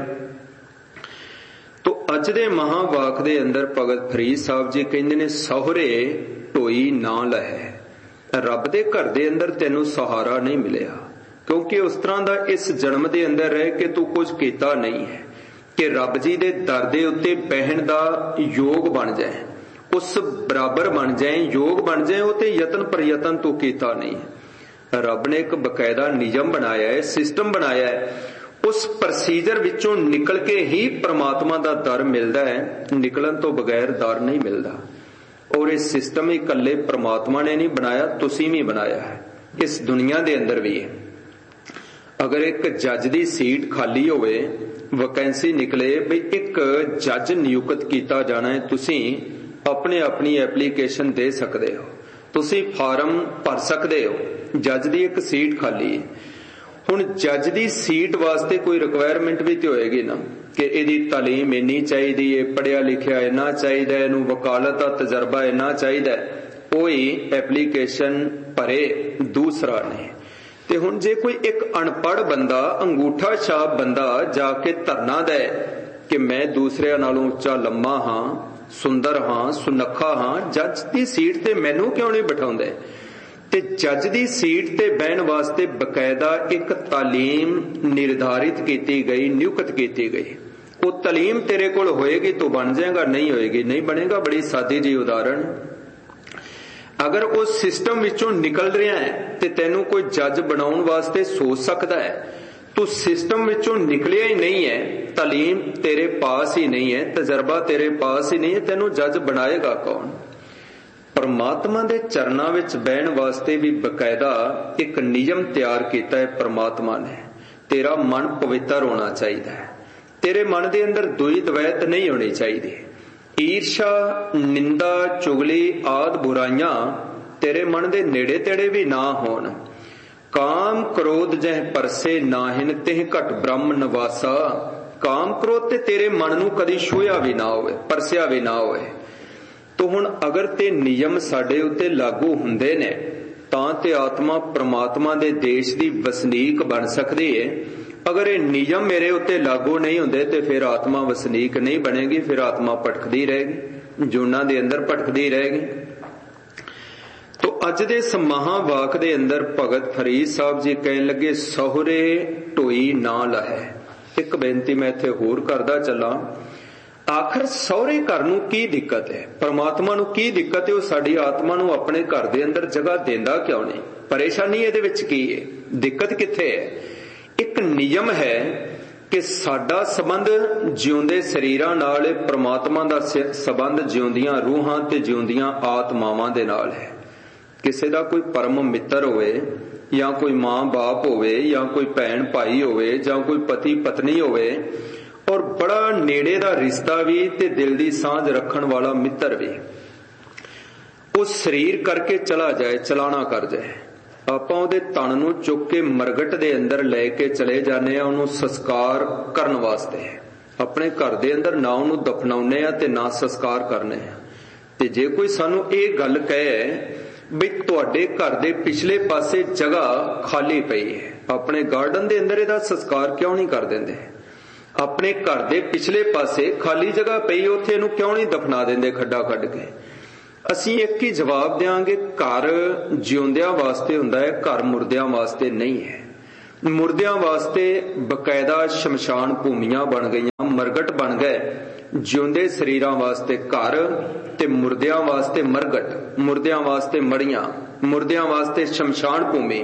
तो अज दे महावाक दे अंदर भगत फरीद साहब जी कहंदे ने सहुरे ढोई ना लहे। रब दे घर दे अंदर तैनूं सहारा नहीं मिलिया, क्योंकि उस तरह का इस जन्म के अंदर रह के तू कुछ किया नहीं है कि रब जी के दर दे उत्ते बहन का योग बन जाए, उस बराबर बन जाए, योग बन जाए। वो तो यतन प्रयतन तू किया नहीं है। रब ने एक बकायदा नियम बनाया है, सिस्टम बनाया है। उस प्रोसीजर विचों निकल के ही परमात्मा का दर मिलता है, निकलन तो बगैर दर नहीं मिलता। और इस सिस्टम ही कल्ले परमात्मा ने नहीं बनाया, तुसीं भी बनाया है। इस दुनिया के अंदर भी है। अगर एक जज की सीट खाली होवे, वैकेंसी निकले भी एक जज नियुक्त किया जाना है, तुसीं अपने अपनी एप्लीकेशन दे सकते हो, तुसीं फार्म भर सकते हो। जज की एक सीट खाली है। हुण जज की सीट वास्ते कोई रिक्वायरमेंट भी तो होएगी ना कि इहदी तालीम इन्नी चाहिदी है, पढ़िया लिखिया इन्ना चाहिदा है, इहनूं वकालत दा तजर्बा इन्ना चाहिदा है। कोई एप्लीकेशन भरे दूसरा नहीं। ते हुण जे कोई एक अनपढ़ बंदा, अंगूठा छाप बंदा जाके धरना दे कि मैं दूसरे नालों उच्चा लम्मा हां, सुंदर हां, सुनखा हां, जज की सीट ते मैनू क्यों नहीं बिठाउंदे? ते जज की सीट ते बहन वास्ते बकायदा एक तालीम निर्धारित की गई, नियुक्त की गई। वो तालीम तेरे कोल होएगी तो बन जाएगा, नहीं होएगी नहीं बनेगा। बड़ी सादी जी उदाहरण, अगर उस सिस्टम विचों निकल रहा है ते तैनू कोई जज बनाउण वास्ते सोच सकता है, तू सिस्टम विचों निकलिया ही नहीं है, तालीम तेरे पास ही नहीं है, तजर्बा तेरे पास ही नहीं है, तैनू जज बनाएगा कौन? परमात्मा दे चरना विच बहन वास्ते भी बकायदा एक नियम तैयार किया है परमात्मा ने। तेरा मन पवित्र होना चाहिए, तेरे मन दे अंदर दुई द्वैत नहीं होनी चाहिए। ईर्षा, निंदा, चुगली आदि बुराइयां तेरे मन दे नेड़े तेड़े भी ना होन। काम क्रोध जह परसे नाहिन तिह घट ब्रह्म निवासा। काम क्रोध ते तेरे मन नूं कदी छूया भी ना होवे, परसिया भी ना होवे। तो हुण अगर ते नियम साडे उत्ते लागू हुंदे ने तां ते आत्मा परमात्मा दे देश दी वसनीक बन सकदी है। अगर ये नियम मेरे उत्ते लागू नहीं होंदे ते फिर आत्मा वसनीक नहीं बनेगी, फिर आत्मा भटकदी रहेगी, जूना दे अंदर भटकदी रहेगी। तो अज दे इस महावाक दे अंदर भगत फरीद साहब जी कहन लगे सहुरे ढोई ना लहे। एक बेनती मैं इत्थे होर करदा चला, आखिर सहुरे घर नूं की दिक्कत है, परमात्मा नूं की दिक्कत है? वो साडी आत्मा नूं अपने घर दे अंदर जगह देंदा क्यों नहीं? परेशानी इहदे विच की है? दिक्कत कित्थे है? एक नियम है कि साडा संबंध जिउंदे शरीरां नाल, परमात्मा दा संबंध जिउंदियां रूहां ते जिउंदियां आत्मावां दे नाल है। किसी दा कोई परम मित्र होवे, या कोई मां बाप होवे, या कोई भैन भाई होवे, या कोई पति पत्नी होवे, और बड़ा नेड़े दा रिश्ता भी ते दिल दी सांझ रखण वाला मित्र भी, उस शरीर करके चला जाए, चलाना कर जाए, ਆਪਾਂ ਉਹਦੇ ਤਣ ਨੂੰ ਚੁੱਕ ਕੇ ਮਰਗਟ ਦੇ ਅੰਦਰ ਲੈ ਕੇ ਚਲੇ ਜਾਂਦੇ ਆ ਉਹਨੂੰ ਸੰਸਕਾਰ ਕਰਨ ਵਾਸਤੇ। ਆਪਣੇ ਘਰ ਦੇ ਅੰਦਰ ਨਾ ਉਹਨੂੰ ਦਫਨਾਉਨੇ ਆ ਤੇ ਨਾ ਸੰਸਕਾਰ ਕਰਨੇ ਆ। ਤੇ ਜੇ ਕੋਈ ਸਾਨੂੰ ਇਹ ਗੱਲ ਕਹੇ ਬਈ ਤੁਹਾਡੇ ਘਰ ਦੇ ਪਿਛਲੇ ਪਾਸੇ ਜਗ੍ਹਾ ਖਾਲੀ ਪਈ ਹੈ, ਆਪਣੇ ਗਾਰਡਨ ਦੇ ਅੰਦਰ ਇਹਦਾ ਸੰਸਕਾਰ ਕਿਉਂ ਨਹੀਂ ਕਰ ਦਿੰਦੇ? ਆਪਣੇ ਘਰ ਦੇ ਪਿਛਲੇ ਪਾਸੇ ਖਾਲੀ ਜਗ੍ਹਾ ਪਈ, ਉੱਥੇ ਇਹਨੂੰ ਕਿਉਂ ਨਹੀਂ ਦਫਨਾ ਦਿੰਦੇ ਖੱਡਾ ਕੱਢ ਕੇ? ਅਸੀਂ ਇੱਕ ਹੀ ਜਵਾਬ ਦਿਆਂਗੇ, ਘਰ ਜਿਉਂਦਿਆਂ ਵਾਸਤੇ ਹੁੰਦਾ ਹੈ, ਘਰ ਮੁਰਦਿਆਂ ਵਾਸਤੇ ਨਹੀਂ ਹੈ। ਮੁਰਦਿਆਂ ਵਾਸਤੇ ਬਕਾਇਦਾ ਸ਼ਮਸ਼ਾਨ ਭੂਮੀਆਂ ਬਣ ਗਈਆਂ, ਮਰਗਟ ਬਣ ਗਏ। ਜਿਉਂਦੇ ਸਰੀਰਾਂ ਵਾਸਤੇ ਘਰ ਤੇ ਮੁਰਦਿਆਂ ਵਾਸਤੇ ਮਰਗਟ, ਮੁਰਦਿਆਂ ਵਾਸਤੇ ਮੜੀਆਂ, ਮੁਰਦਿਆਂ ਵਾਸਤੇ ਸ਼ਮਸ਼ਾਨ ਭੂਮੀ।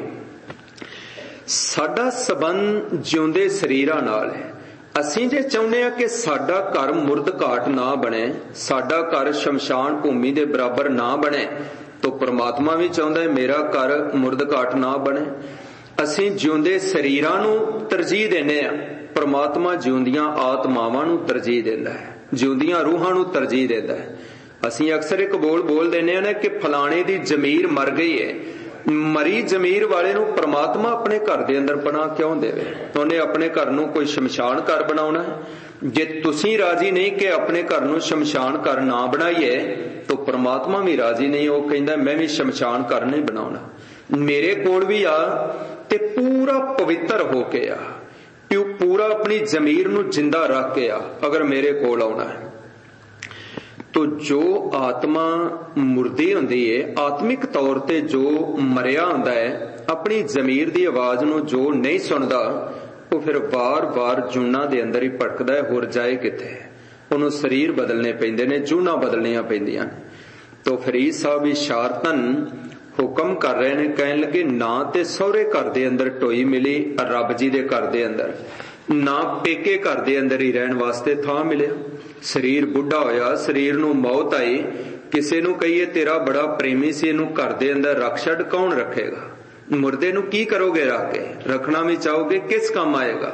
ਸਾਡਾ ਸੰਬੰਧ ਜਿਉਂਦੇ ਸਰੀਰਾਂ ਨਾਲ ਹੈ। ਅਸੀਂ ਜੇ ਚਾਹੁੰਦੇ ਹਾਂ ਕਿ ਸਾਡਾ ਘਰ ਮੁਰਦ ਘਾਟ ਨਾ ਬਣੇ, ਸਾਡਾ ਘਰ ਸ਼ਮਸ਼ਾਨ ਭੂਮੀ ਦੇ ਬਰਾਬਰ ਨਾ ਬਣੇ, ਤਾਂ ਪਰਮਾਤਮਾ ਵੀ ਚਾਹੁੰਦਾ ਹੈ ਮੇਰਾ ਘਰ ਮੁਰਦ ਘਾਟ ਨਾ ਬਣੇ। ਅਸੀਂ ਜਿਉਂਦੇ ਸਰੀਰਾਂ ਨੂੰ ਤਰਜੀਹ ਦਿੰਦੇ ਹਾਂ, ਪਰਮਾਤਮਾ ਜਿਉਂਦੀਆਂ ਆਤਮਾਵਾਂ ਨੂੰ ਤਰਜੀਹ ਦਿੰਦਾ ਹੈ, ਜਿਉਂਦੀਆਂ ਰੂਹਾਂ ਨੂੰ ਤਰਜੀਹ ਦਿੰਦਾ ਹੈ। ਅਸੀਂ ਅਕਸਰ ਇੱਕ ਬੋਲ ਦਿੰਦੇ ਹਾਂ ਨਾ ਕਿ ਫਲਾਣੇ ਦੀ ਜ਼ਮੀਰ ਮਰ ਗਈ ਹੈ। ਮਰੀ ਜ਼ਮੀਰ ਵਾਲੇ ਨੂੰ ਪਰਮਾਤਮਾ ਆਪਣੇ ਘਰ ਦੇ ਅੰਦਰ ਪਨਾਹ ਕਿਉਂ ਦੇਵੇ? ਉਹਨੇ ਆਪਣੇ ਘਰ ਨੂੰ ਕੋਈ ਸ਼ਮਸ਼ਾਨ ਘਰ ਬਣਾਉਣਾ ਹੈ। ਜੇ ਤੁਸੀਂ ਰਾਜੀ ਨਹੀਂ ਕਿ ਆਪਣੇ ਘਰ ਨੂੰ ਸ਼ਮਸ਼ਾਨ ਘਰ ਨਾ ਬਣਾਈਏ ਤਾਂ ਪਰਮਾਤਮਾ ਵੀ ਰਾਜੀ ਨਹੀਂ। ਉਹ ਕਹਿੰਦਾ ਮੈਂ ਵੀ ਸ਼ਮਸ਼ਾਨ ਘਰ ਨਹੀਂ ਬਣਾਉਣਾ, ਮੇਰੇ ਕੋਲ ਵੀ ਆ ਤੇ ਪੂਰਾ ਪਵਿੱਤਰ ਹੋ ਕੇ ਆ, ਪੂਰਾ ਆਪਣੀ ਜ਼ਮੀਰ ਨੂੰ ਜਿੰਦਾ ਰੱਖ ਕੇ ਆ ਅਗਰ ਮੇਰੇ ਕੋਲ ਆਉਣਾ ਹੈ। ਤੋ ਜੋ ਆਤਮਾ ਮੁਰਦੀ ਹੁੰਦੀ ਹੈ, ਆਤਮਿਕ ਤੌਰ ਤੇ ਜੋ ਮਰਿਆ ਹੁੰਦਾ ਹੈ, ਆਪਣੀ ਜ਼ਮੀਰ ਦੀ ਆਵਾਜ਼ ਨੂੰ ਜੋ ਨਹੀਂ ਸੁਣਦਾ, ਉਹ ਫਿਰ ਵਾਰ-ਵਾਰ ਜੂਨਾਂ ਦੇ ਅੰਦਰ ਹੀ ਭਟਕਦਾ ਹੈ। ਹੋਰ ਜਾਏ ਕਿੱਥੇ? ਉਹਨੂੰ ਸਰੀਰ ਬਦਲਨੇ ਪੈਂਦੇ ਨੇ, ਜੂਨਾਂ ਬਦਲਣੀਆਂ ਪੈਂਦੀਆਂ ਨੇ। ਤੋ ਫਰੀਦ ਸਾਹਿਬ ਇਸ਼ਾਰਤਨ ਹੁਕਮ ਕਰ ਰਹੇ ਨੇ, ਕਹਿਣ ਲੱਗੇ ਨਾ ਤੇ ਸਹੁਰੇ ਘਰ ਦੇ ਅੰਦਰ ਢੋਈ ਮਿਲੀ ਰੱਬ ਜੀ ਦੇ ਘਰ ਦੇ ਅੰਦਰ, ਨਾ ਪੇਕੇ ਘਰ ਦੇ ਅੰਦਰ ਹੀ ਰਹਿਣ ਵਾਸਤੇ ਥਾਂ ਮਿਲਿਆ। ਸਰੀਰ ਬੁੱਢਾ ਹੋਇਆ, ਸਰੀਰ ਨੂੰ ਮੌਤ ਆਈ, ਕਿਸੇ ਨੂੰ ਕਹੀਏ ਤੇਰਾ ਬੜਾ ਪ੍ਰੇਮੀ ਸੀ, ਇਹਨੂੰ ਘਰ ਦੇ ਅੰਦਰ ਰੱਖ ਛੱਡ, ਕੌਣ ਰੱਖੇਗਾ? ਮੁਰਦੇ ਨੂੰ ਕੀ ਕਰੋਗੇ ਰੱਖ ਕੇ? ਰੱਖਣਾ ਵੀ ਚਾਹੋਗੇ, ਕਿਸ ਕੰਮ ਆਏਗਾ?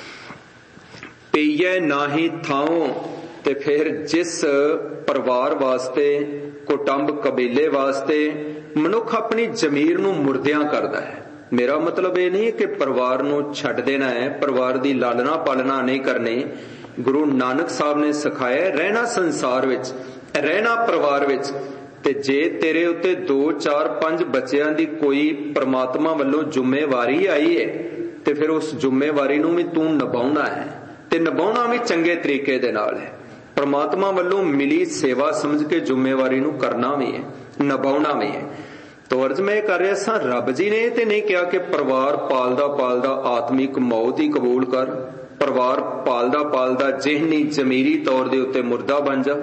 ਪਈਏ ਨਾਹੀ ਥਾਉ। ਤੇ ਫਿਰ ਜਿਸ ਪਰਿਵਾਰ ਵਾਸਤੇ, ਕੁਟੁੰਬ ਕਬੀਲੇ ਵਾਸਤੇ ਮਨੁੱਖ ਆਪਣੀ ਜ਼ਮੀਰ ਨੂੰ ਮੁਰਦਿਆਂ ਕਰਦਾ ਹੈ, ਮੇਰਾ ਮਤਲਬ ਇਹ ਨਹੀਂ ਕਿ ਪਰਿਵਾਰ ਨੂੰ ਛੱਡ ਦੇਣਾ ਹੈ, ਪਰਿਵਾਰ ਦੀ ਲਾਲਣਾ ਪਾਲਣਾ ਨਹੀਂ ਕਰਨੀ। ਗੁਰੂ ਨਾਨਕ ਸਾਹਿਬ ਨੇ ਸਿਖਾਇਆ ਰਹਿਣਾ ਸੰਸਾਰ ਵਿੱਚ, ਰਹਿਣਾ ਪਰਿਵਾਰ ਵਿੱਚ। ਤੇ ਜੇ ਤੇਰੇ ਉੱਤੇ 2, 4, 5 ਬੱਚਿਆਂ ਦੀ ਕੋਈ ਪਰਮਾਤਮਾ ਵੱਲੋਂ ਜ਼ਿੰਮੇਵਾਰੀ ਆਈ ਹੈ ਤੇ ਫਿਰ ਉਸ ਜ਼ਿੰਮੇਵਾਰੀ ਨੂੰ ਵੀ ਤੂੰ ਨਿਭਾਉਣਾ ਹੈ, ਤੇ ਨਿਭਾਉਣਾ ਵੀ ਚੰਗੇ ਤਰੀਕੇ ਦੇ ਨਾਲ ਹੈ। ਪਰਮਾਤਮਾ ਵੱਲੋਂ ਮਿਲੀ ਸੇਵਾ ਸਮਝ ਕੇ ਜ਼ਿੰਮੇਵਾਰੀ ਨੂੰ ਕਰਨਾ ਵੀ ਹੈ, ਨਿਭਾਉਣਾ ਵੀ ਹੈ। ਤੋ ਅਰਜ਼ ਮੈਂ ਕਰ ਰਿਹਾ ਸਾਂ, ਰੱਬ ਜੀ ਨੇ ਤੇ ਨਹੀਂ ਕਿਹਾ ਕਿ ਪਰਿਵਾਰ ਪਾਲਦਾ ਪਾਲਦਾ ਆਤਮਿਕ ਮੌਤ ਹੀ ਕਬੂਲ ਕਰ, ਪਰਿਵਾਰ ਪਾਲਦਾ ਪਾਲਦਾ ਜਿਹਨੀ ਜ਼ਮੀਰੀ ਤੌਰ ਦੇ ਉੱਤੇ ਮੁਰਦਾ ਬਣ ਜਾ।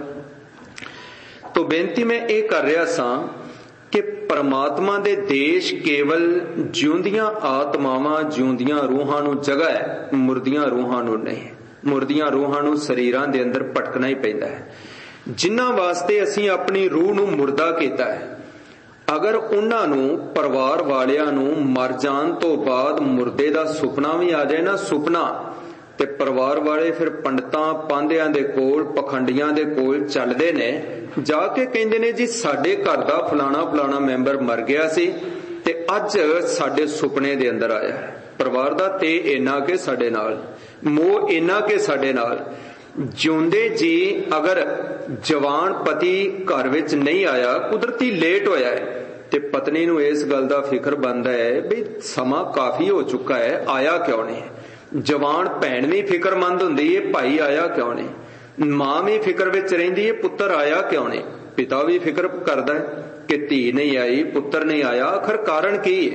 ਤੋ ਬੇਨਤੀ ਮੈਂ ਇਹ ਕਰ ਰਿਹਾ ਸਾਂ ਕਿ ਪਰਮਾਤਮਾ ਦੇ ਦੇਸ਼ ਕੇਵਲ ਜਿਉਂਦੀਆਂ ਆਤਮਾਵਾਂ, ਜਿਉਂਦੀਆਂ ਰੂਹਾਂ ਨੂੰ ਜਗ੍ਹਾ ਹੈ, ਮੁਰਦੀਆਂ ਰੂਹਾਂ ਨੂੰ ਨਹੀਂ। ਮੁਰਦੀਆਂ ਰੂਹਾਂ ਨੂੰ ਸਰੀਰਾਂ ਦੇ ਅੰਦਰ ਭਟਕਣਾ ਹੀ ਪੈਂਦਾ ਹੈ। ਜਿਨ੍ਹਾਂ ਵਾਸਤੇ ਅਸੀਂ ਆਪਣੀ ਰੂਹ ਨੂੰ ਮੁਰਦਾ ਕੀਤਾ ਹੈ, ਅਗਰ ਉਹਨਾਂ ਨੂੰ, ਪਰਿਵਾਰ ਵਾਲਿਆਂ ਨੂੰ ਮਰ ਜਾਣ ਤੋਂ ਬਾਅਦ ਮੁਰਦੇ ਦਾ ਸੁਪਨਾ ਵੀ ਆ ਜਾਏ ਨਾ, ਸੁਪਨਾ, ਤੇ ਪਰਿਵਾਰ ਵਾਲੇ ਫਿਰ ਪੰਡਤਾਂ ਪਾਂਧਿਆਂ ਦੇ ਕੋਲ, ਪਖੰਡੀਆਂ ਦੇ ਕੋਲ ਚੱਲਦੇ ਨੇ, ਜਾ ਕੇ ਕਹਿੰਦੇ ਨੇ ਜੀ ਸਾਡੇ ਘਰ ਦਾ ਫਲਾਣਾ ਫਲਾਣਾ ਮੈਂਬਰ ਮਰ ਗਿਆ ਸੀ ਤੇ ਅੱਜ ਸਾਡੇ ਸੁਪਨੇ ਦੇ ਅੰਦਰ ਆਇਆ। ਪਰਿਵਾਰ ਦਾ ਤੇ ਇੰਨਾ ਕਿ ਸਾਡੇ ਨਾਲ ਮੋਹ, ਇੰਨਾ ਕਿ ਸਾਡੇ ਨਾਲ ਜਿਉਂਦੇ ਜੀ ਅਗਰ ਜਵਾਨ ਪਤੀ ਘਰ ਵਿੱਚ ਨਹੀਂ ਆਇਆ, ਕੁਦਰਤੀ ਲੇਟ ਹੋਇਆ ਹੈ, ਤੇ ਪਤਨੀ ਨੂੰ ਇਸ ਗੱਲ ਦਾ ਫਿਕਰ ਬਣਦਾ ਹੈ ਵੀ ਸਮਾਂ ਕਾਫੀ ਹੋ ਚੁੱਕਾ ਹੈ, ਆਇਆ ਕਿਉਂ ਨਹੀਂ? ਜਵਾਨ ਭੈਣ ਵੀ ਫਿਕਰਮੰਦ ਹੁੰਦੀ ਹੈ, ਭਾਈ ਆਇਆ ਕਿਉਂ ਨਹੀਂ? ਮਾਂ ਵੀ ਫਿਕਰ ਵਿੱਚ ਰਹਿੰਦੀ ਹੈ, ਪੁੱਤਰ ਆਇਆ ਕਿਉਂ ਨਹੀਂ? ਪਿਤਾ ਵੀ ਫਿਕਰ ਕਰਦਾ ਹੈ ਕਿ ਧੀ ਨਹੀਂ ਆਈ, ਪੁੱਤਰ ਨਹੀਂ ਆਇਆ, ਆਖਰ ਕਾਰਨ ਕੀ ਹੈ?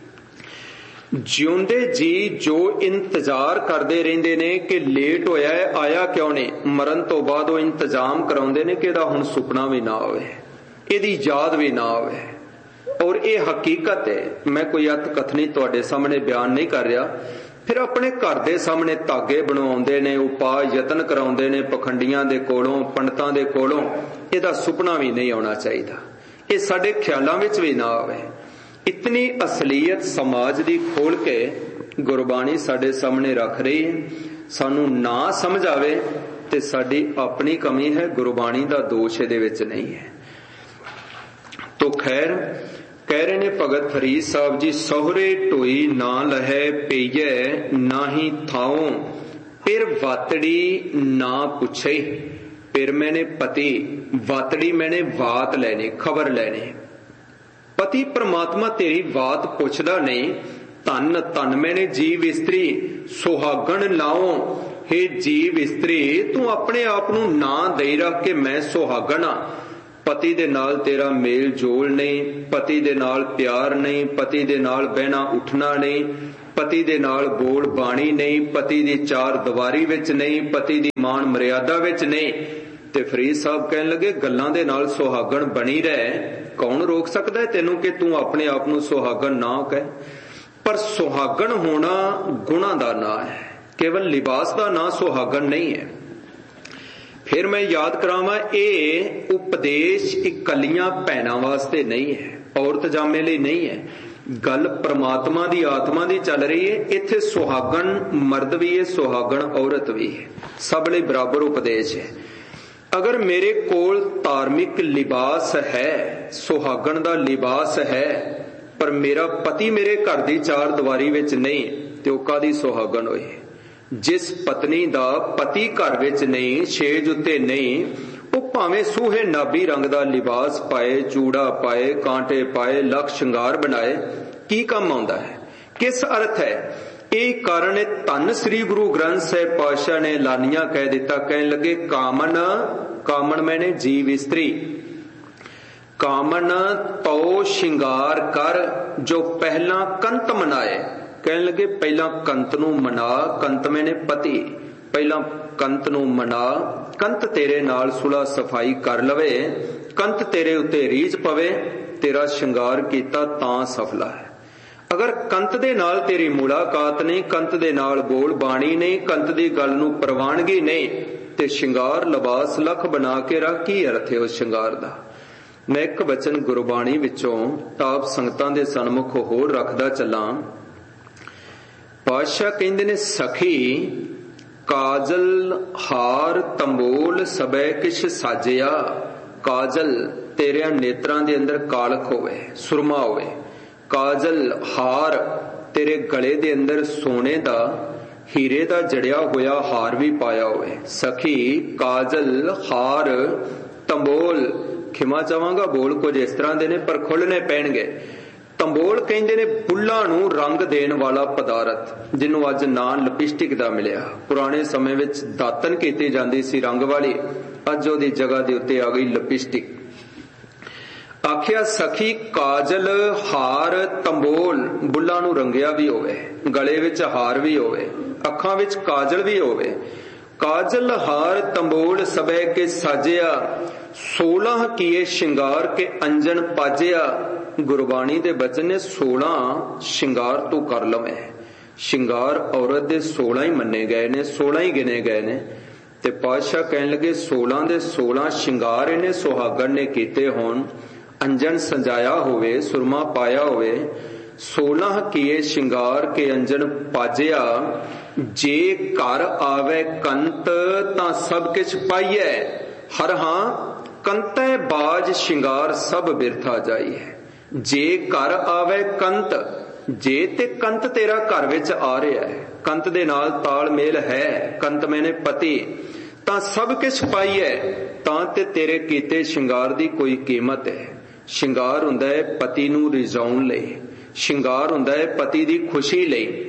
ਜਿਉਂਦੇ ਜੀ ਜੋ ਇੰਤਜ਼ਾਰ ਕਰਦੇ ਰਹਿੰਦੇ ਨੇ ਕਿ ਲੇਟ ਹੋਇਆ ਹੈ, ਆਇਆ ਕਿਉਂ ਨਹੀਂ, ਮਰਨ ਤੋਂ ਬਾਅਦ ਉਹ ਇੰਤਜ਼ਾਮ ਕਰਾਉਂਦੇ ਨੇ ਕਿ ਇਹਦਾ ਹੁਣ ਸੁਪਨਾ ਵੀ ਨਾ ਆਵੇ, ਇਹਦੀ ਯਾਦ ਵੀ ਨਾ ਆਵੇ। ਔਰ ਇਹ ਹਕੀਕਤ ਹੈ, ਮੈਂ ਕੋਈ ਅਤ ਕਥਨੀ ਤੁਹਾਡੇ ਸਾਹਮਣੇ ਬਿਆਨ ਨਹੀਂ ਕਰ ਰਿਹਾ। ਫਿਰ ਆਪਣੇ ਘਰ ਦੇ ਸਾਹਮਣੇ ਧਾਗੇ ਬਣਵਾਉਂਦੇ ਨੇ, ਉਪਾਅ ਯਤਨ ਕਰਾਉਂਦੇ ਨੇ ਪਖੰਡੀਆਂ ਦੇ ਕੋਲੋਂ, ਪੰਡਤਾਂ ਦੇ ਕੋਲੋਂ। ਇਹਦਾ ਸੁਪਨਾ ਵੀ ਨਹੀਂ ਆਉਣਾ ਚਾਹੀਦਾ, ਇਹ ਸਾਡੇ ਖਿਆਲਾਂ ਵਿੱਚ ਵੀ ਨਾ ਆਵੇ। ਇਤਨੀ ਅਸਲੀਅਤ ਸਮਾਜ ਦੀ ਖੋਲ ਕੇ ਗੁਰਬਾਣੀ ਸਾਡੇ ਸਾਹਮਣੇ ਰੱਖ ਰਹੀ ਹੈ। ਸਾਨੂੰ ਨਾ ਸਮਝ ਆਵੇ ਤੇ ਸਾਡੀ ਆਪਣੀ ਕਮੀ ਹੈ, ਗੁਰਬਾਣੀ ਦਾ ਦੋਸ਼ ਇਹਦੇ ਵਿੱਚ ਨਹੀਂ ਹੈ। ਤੋ ਖੈਰ ਕਹਿ ਰਹੇ ਨੇ ਭਗਤ ਫਰੀਦ ਸਾਹਿਬ ਜੀ, ਸਹੁਰੇ ਢੋਈ ਨਾ ਲਹੈ ਪਈਐ ਨਾਹੀ ਥਾਉ, ਫਿਰ ਵਾਤੜੀ ਨਾ ਪੁੱਛੇ। ਫਿਰ ਮੈਨੇ ਪਤੀ, ਵਾਤੜੀ ਮੈਨੇ ਵਾਤ ਲੈਣੇ, ਖਬਰ ਲੈਣੇ। ਪਤੀ ਪ੍ਰਮਾਤਮਾ ਤੇਰੀ ਬਾਤ ਪੁੱਛਦਾ ਨਹੀਂ। ਧਨ ਧਨ ਮੈਨੇ ਜੀਵ ਇਸਤਰੀ ਸੁਹਾਗਣ ਲਾਓ। ਹੇ ਜੀਵ ਇਸਤਰੀ, ਤੂੰ ਆਪਣੇ ਆਪ ਨੂੰ ਨਾਂ ਦੇ ਰੱਖ ਕੇ ਮੈਂ ਸੁਹਾਗਣ ਆ। ਪਤੀ ਦੇ ਨਾਲ ਤੇਰਾ ਮੇਲ ਜੋਲ ਨਹੀਂ, ਪਤੀ ਦੇ ਨਾਲ ਪਿਆਰ ਨਹੀਂ, ਪਤੀ ਦੇ ਨਾਲ ਬਹਿਣਾ ਉੱਠਣਾ ਨਹੀਂ, ਪਤੀ ਦੇ ਨਾਲ ਬੋਲ ਬਾਣੀ ਨਹੀਂ, ਪਤੀ ਦੀ ਚਾਰ ਦੀਵਾਰੀ ਵਿੱਚ ਨਹੀਂ, ਪਤੀ ਦੀ ਮਾਣ ਮਰਿਆਦਾ ਵਿੱਚ ਨਹੀਂ। ਤੇ ਫਰੀਦ ਸਾਹਿਬ ਕਹਿਣ ਲੱਗੇ, ਗੱਲਾਂ ਦੇ ਨਾਲ ਸੁਹਾਗਣ ਬਣੀ ਰਹਿ। ਕੌਣ ਰੋਕ ਸਕਦਾ ਤੈਨੂੰ ਕਿ ਤੂੰ ਆਪਣੇ ਆਪ ਨੂੰ ਸੁਹਾਗਣ ਨਾ ਕਹਿ। ਪਰ ਸੁਹਾਗਣ ਹੋਣਾ ਗੁਣਾਂ ਦਾ ਨਾਂ ਹੈ, ਕੇਵਲ ਲਿਬਾਸ ਦਾ ਨਾਂ ਸੁਹਾਗਣ ਨਹੀਂ ਹੈ। ਫਿਰ ਮੈਂ ਯਾਦ ਕਰਾਵਾਂ, ਇਹ ਉਪਦੇਸ਼ ਇਕੱਲੀਆਂ ਭੈਣਾਂ ਵਾਸਤੇ ਨਹੀਂ ਹੈ, ਔਰਤ ਜਾਮੇ ਲਈ ਨਹੀਂ ਹੈ। ਗੱਲ ਪ੍ਰਮਾਤਮਾ ਦੀ ਆਤਮਾ ਦੀ ਚੱਲ ਰਹੀ ਹੈ। ਇੱਥੇ ਸੁਹਾਗਣ ਮਰਦ ਵੀ ਹੈ, ਸੁਹਾਗਣ ਔਰਤ ਵੀ ਹੈ, ਸਭ ਲਈ ਬਰਾਬਰ ਉਪਦੇਸ਼ ਹੈ। ਅਗਰ ਮੇਰੇ ਕੋਲ ਧਾਰਮਿਕ ਲਿਬਾਸ ਹੈ, ਸੁਹਾਗਣ ਦਾ ਲਿਬਾਸ ਹੈ, ਪਰ ਮੇਰਾ ਪਤੀ ਮੇਰੇ ਘਰ ਦੀ ਚਾਰ ਦੀਵਾਰੀ ਵਿੱਚ ਨਹੀਂ, ਤੇ ਉਹ ਕਾਹਦੀ ਸੁਹਾਗਣ ਹੋਏ। ਜਿਸ ਪਤਨੀ ਦਾ ਪਤੀ ਘਰ ਵਿੱਚ ਨਹੀਂ, ਛੇਜ ਉੱਤੇ ਨਹੀਂ, ਉਹ ਭਾਵੇਂ ਸੂਹੇ ਨਾਭੀ ਰੰਗ ਦਾ ਲਿਬਾਸ ਪਾਏ, ਚੂੜਾ ਪਾਏ, ਕਾਂਟੇ ਪਾਏ, ਲੱਖ ਸ਼ਿੰਗਾਰ ਬਣਾਏ, ਕੀ ਕੰਮ ਆਉਂਦਾ ਹੈ, ਕਿਸ ਅਰਥ ਹੈ। ਇਹ ਕਾਰਨ ਹੈ। ਧੰਨ ਸ੍ਰੀ ਗੁਰੂ ਗ੍ਰੰਥ ਸਾਹਿਬ ਪਾਤਸ਼ਾਹ ਨੇ ਲਾਨੀਆਂ ਕਹਿ ਦਿੱਤਾ। ਕਹਿਣ ਲੱਗੇ, ਕਾਮਨ, ਕਾਮਨ ਮੈਨੇ ਜੀਵ ਇਸਤਰੀ, ਕਾਮਨ ਤੋ ਸ਼ਿੰਗਾਰ ਕਰ ਜੋ ਪਹਿਲਾਂ ਕੰਤ ਮਨਾਏ। ਕਹਿਣ ਲੱਗੇ, ਪਹਿਲਾਂ ਕੰਤ ਨੂੰ ਮਨਾ, ਕੰਤ ਮੈਨੇ ਪਤੀ, ਪਹਿਲਾਂ ਕੰਤ ਨੂੰ ਮਨਾ, ਕੰਤ ਤੇਰੇ ਨਾਲ ਸੁਲਾ ਸਫਾਈ ਕਰ ਲਵੇ, ਕੰਤ ਤੇਰੇ ਉੱਤੇ ਰੀਝ ਪਵੇ, ਤੇਰਾ ਸ਼ਿੰਗਾਰ ਕੀਤਾ ਤਾਂ ਸਫਲਾ ਹੈ। ਅਗਰ ਕੰਤ ਦੇ ਨਾਲ ਤੇਰੀ ਮੁਲਾਕਾਤ ਨਹੀਂ, ਕੰਤ ਦੇ ਨਾਲ ਬੋਲ ਬਾਣੀ ਨਹੀਂ, ਕੰਤ ਦੀ ਗੱਲ ਨੂੰ ਪ੍ਰਵਾਨਗੀ ਨਹੀਂ, ਤੇ ਸ਼ਿੰਗਾਰ ਲਿਬਾਸ ਲੱਖ ਬਣਾ ਕੇ ਰੱਖ, ਕੀ ਅਰਥ ਹੈ ਉਸ ਸ਼ਿੰਗਾਰ ਦਾ। ਮੈਂ ਇੱਕ ਵਚਨ ਗੁਰਬਾਣੀ ਵਿੱਚੋਂ ਆਪ ਸੰਗਤਾਂ ਦੇ ਸਨਮੁਖ ਹੋਰ ਰੱਖਦਾ ਚੱਲਾਂ। ਪਾਤਸ਼ਾਹ ਕਹਿੰਦੇ ਨੇ, ਸਖੀ ਕਾਜਲ ਹਾਰ ਤੰਬੋਲ ਸਬੈ ਕਿਛ ਸਾਜਿਆ। ਕਾਜਲ, ਤੇਰਿਆਂ ਨੇਤਰਾਂ ਦੇ ਅੰਦਰ ਕਾਲਖ ਹੋਵੇ, ਸੁਰਮਾ ਹੋਵੇ। ਕਾਜਲ ਹਾਰ, ਤੇਰੇ ਗਲੇ ਦੇ ਅੰਦਰ ਸੋਨੇ ਦਾ, ਹੀਰੇ ਦਾ ਜੜਿਆ ਹੋਇਆ ਹਾਰ ਵੀ ਪਾਇਆ ਹੋਵੇ। ਸਖੀ ਕਾਜਲ ਹਾਰ ਤੰਬੋਲ, ਖਿਮਾ ਚਾਹਾਂਗਾ ਬੋਲ ਕੁਝ ਇਸ ਤਰ੍ਹਾਂ ਦੇ ਨੇ ਪਰ ਖੁੱਲ੍ਹਣੇ ਪੈਣਗੇ। ਤੰਬੋਲ ਕਹਿੰਦੇ ਨੇ ਬੁੱਲਾਂ ਨੂੰ ਰੰਗ ਦੇਣ ਵਾਲਾ ਪਦਾਰਥ, ਜਿਹਨੂੰ ਅੱਜ ਨਾਂ ਲਿਪਸਟਿਕ ਦਾ ਮਿਲਿਆ। ਪੁਰਾਣੇ ਸਮੇਂ ਵਿੱਚ ਦਾਤਨ ਕੀਤੀ ਜਾਂਦੀ ਸੀ ਰੰਗ ਵਾਲੀ, ਅੱਜ ਉਹਦੀ ਜਗ੍ਹਾ ਦੇ ਉੱਤੇ ਆ ਗਈ ਲਿਪਸਟਿਕ। ਆਖਿਆ ਸਖੀ ਕਾਜਲ ਹਾਰ ਤੰਬੋਲ, ਬੁੱਲਾਂ ਨੂੰ ਰੰਗਿਆ ਵੀ ਹੋਵੇ, ਗਲੇ ਵਿੱਚ ਹਾਰ ਵੀ ਹੋਵੇ, ਅੱਖਾਂ ਵਿੱਚ ਕਾਜਲ ਵੀ ਹੋਵੇ। ਕਾਜਲ ਹਾਰ ਤੰਬੋਲ ਸਬੈ ਕੇ ਸਾਜਿਆ, 16 ਕੀਏ ਸ਼ਿੰਗਾਰ ਕੇ ਅੰਜਨ ਪਾਜਿਆ। ਗੁਰਬਾਣੀ ਦੇ ਬਚਨ ਨੇ 16 ਸ਼ਿੰਗਾਰ ਤੂੰ ਕਰ ਲਵੇਂ। ਸ਼ਿੰਗਾਰ ਔਰਤ ਦੇ 16 ਹੀ ਮੰਨੇ ਗਏ ਨੇ, 16 ਹੀ ਗਿਣੇ ਗਏ ਨੇ। ਤੇ ਪਾਤਸ਼ਾਹ ਕਹਿਣ ਲੱਗੇ, 16 ਦੇ 16 ਸ਼ਿੰਗਾਰ ਇਹਨੇ ਸੁਹਾਗਣ ਨੇ ਕੀਤੇ ਹੋਣ, ਅੰਜਨ ਸਜਾਇਆ ਹੋਵੇ, ਸੁਰਮਾ ਪਾਇਆ ਹੋਵੇ। 16 ਕੀਏ ਸ਼ਿੰਗਾਰ ਕੇ ਅੰਜਨ ਪਾਜਿਆ, ਜੇ ਘਰ ਆਵੇ ਕੰਤ ਤਾਂ ਸਭ ਕਿਛ ਪਾਈਐ। ਹਰ ਹਾਂ ਕੰਤੈ ਬਾਜ ਸ਼ਿੰਗਾਰ ਸਭ ਬਿਰਥਾ ਜਾਈਐ। ਜੇ ਘਰ ਆਵੇ ਕੰਤ, ਜੇ ਤੇ ਕੰਤ ਤੇਰਾ ਘਰ ਵਿੱਚ ਆ ਰਿਹਾ ਹੈ, ਕੰਤ ਦੇ ਨਾਲ ਤਾਲਮੇਲ ਹੈ, ਕੰਤ ਮੈਨੇ ਪਤੀ, ਤਾਂ ਸਭ ਕਿਛ ਪਾਈਐ, ਤਾਂ ਤੇ ਤੇਰੇ ਕੀਤੇ ਸ਼ਿੰਗਾਰ ਦੀ ਕੋਈ ਕੀਮਤ ਹੈ। ਸ਼ਿੰਗਾਰ ਹੁੰਦਾ ਹੈ ਪਤੀ ਨੂੰ ਰਿਝਾਉਣ ਲਈ, ਸ਼ਿੰਗਾਰ ਹੁੰਦਾ ਹੈ ਪਤੀ ਦੀ ਖੁਸ਼ੀ ਲਈ।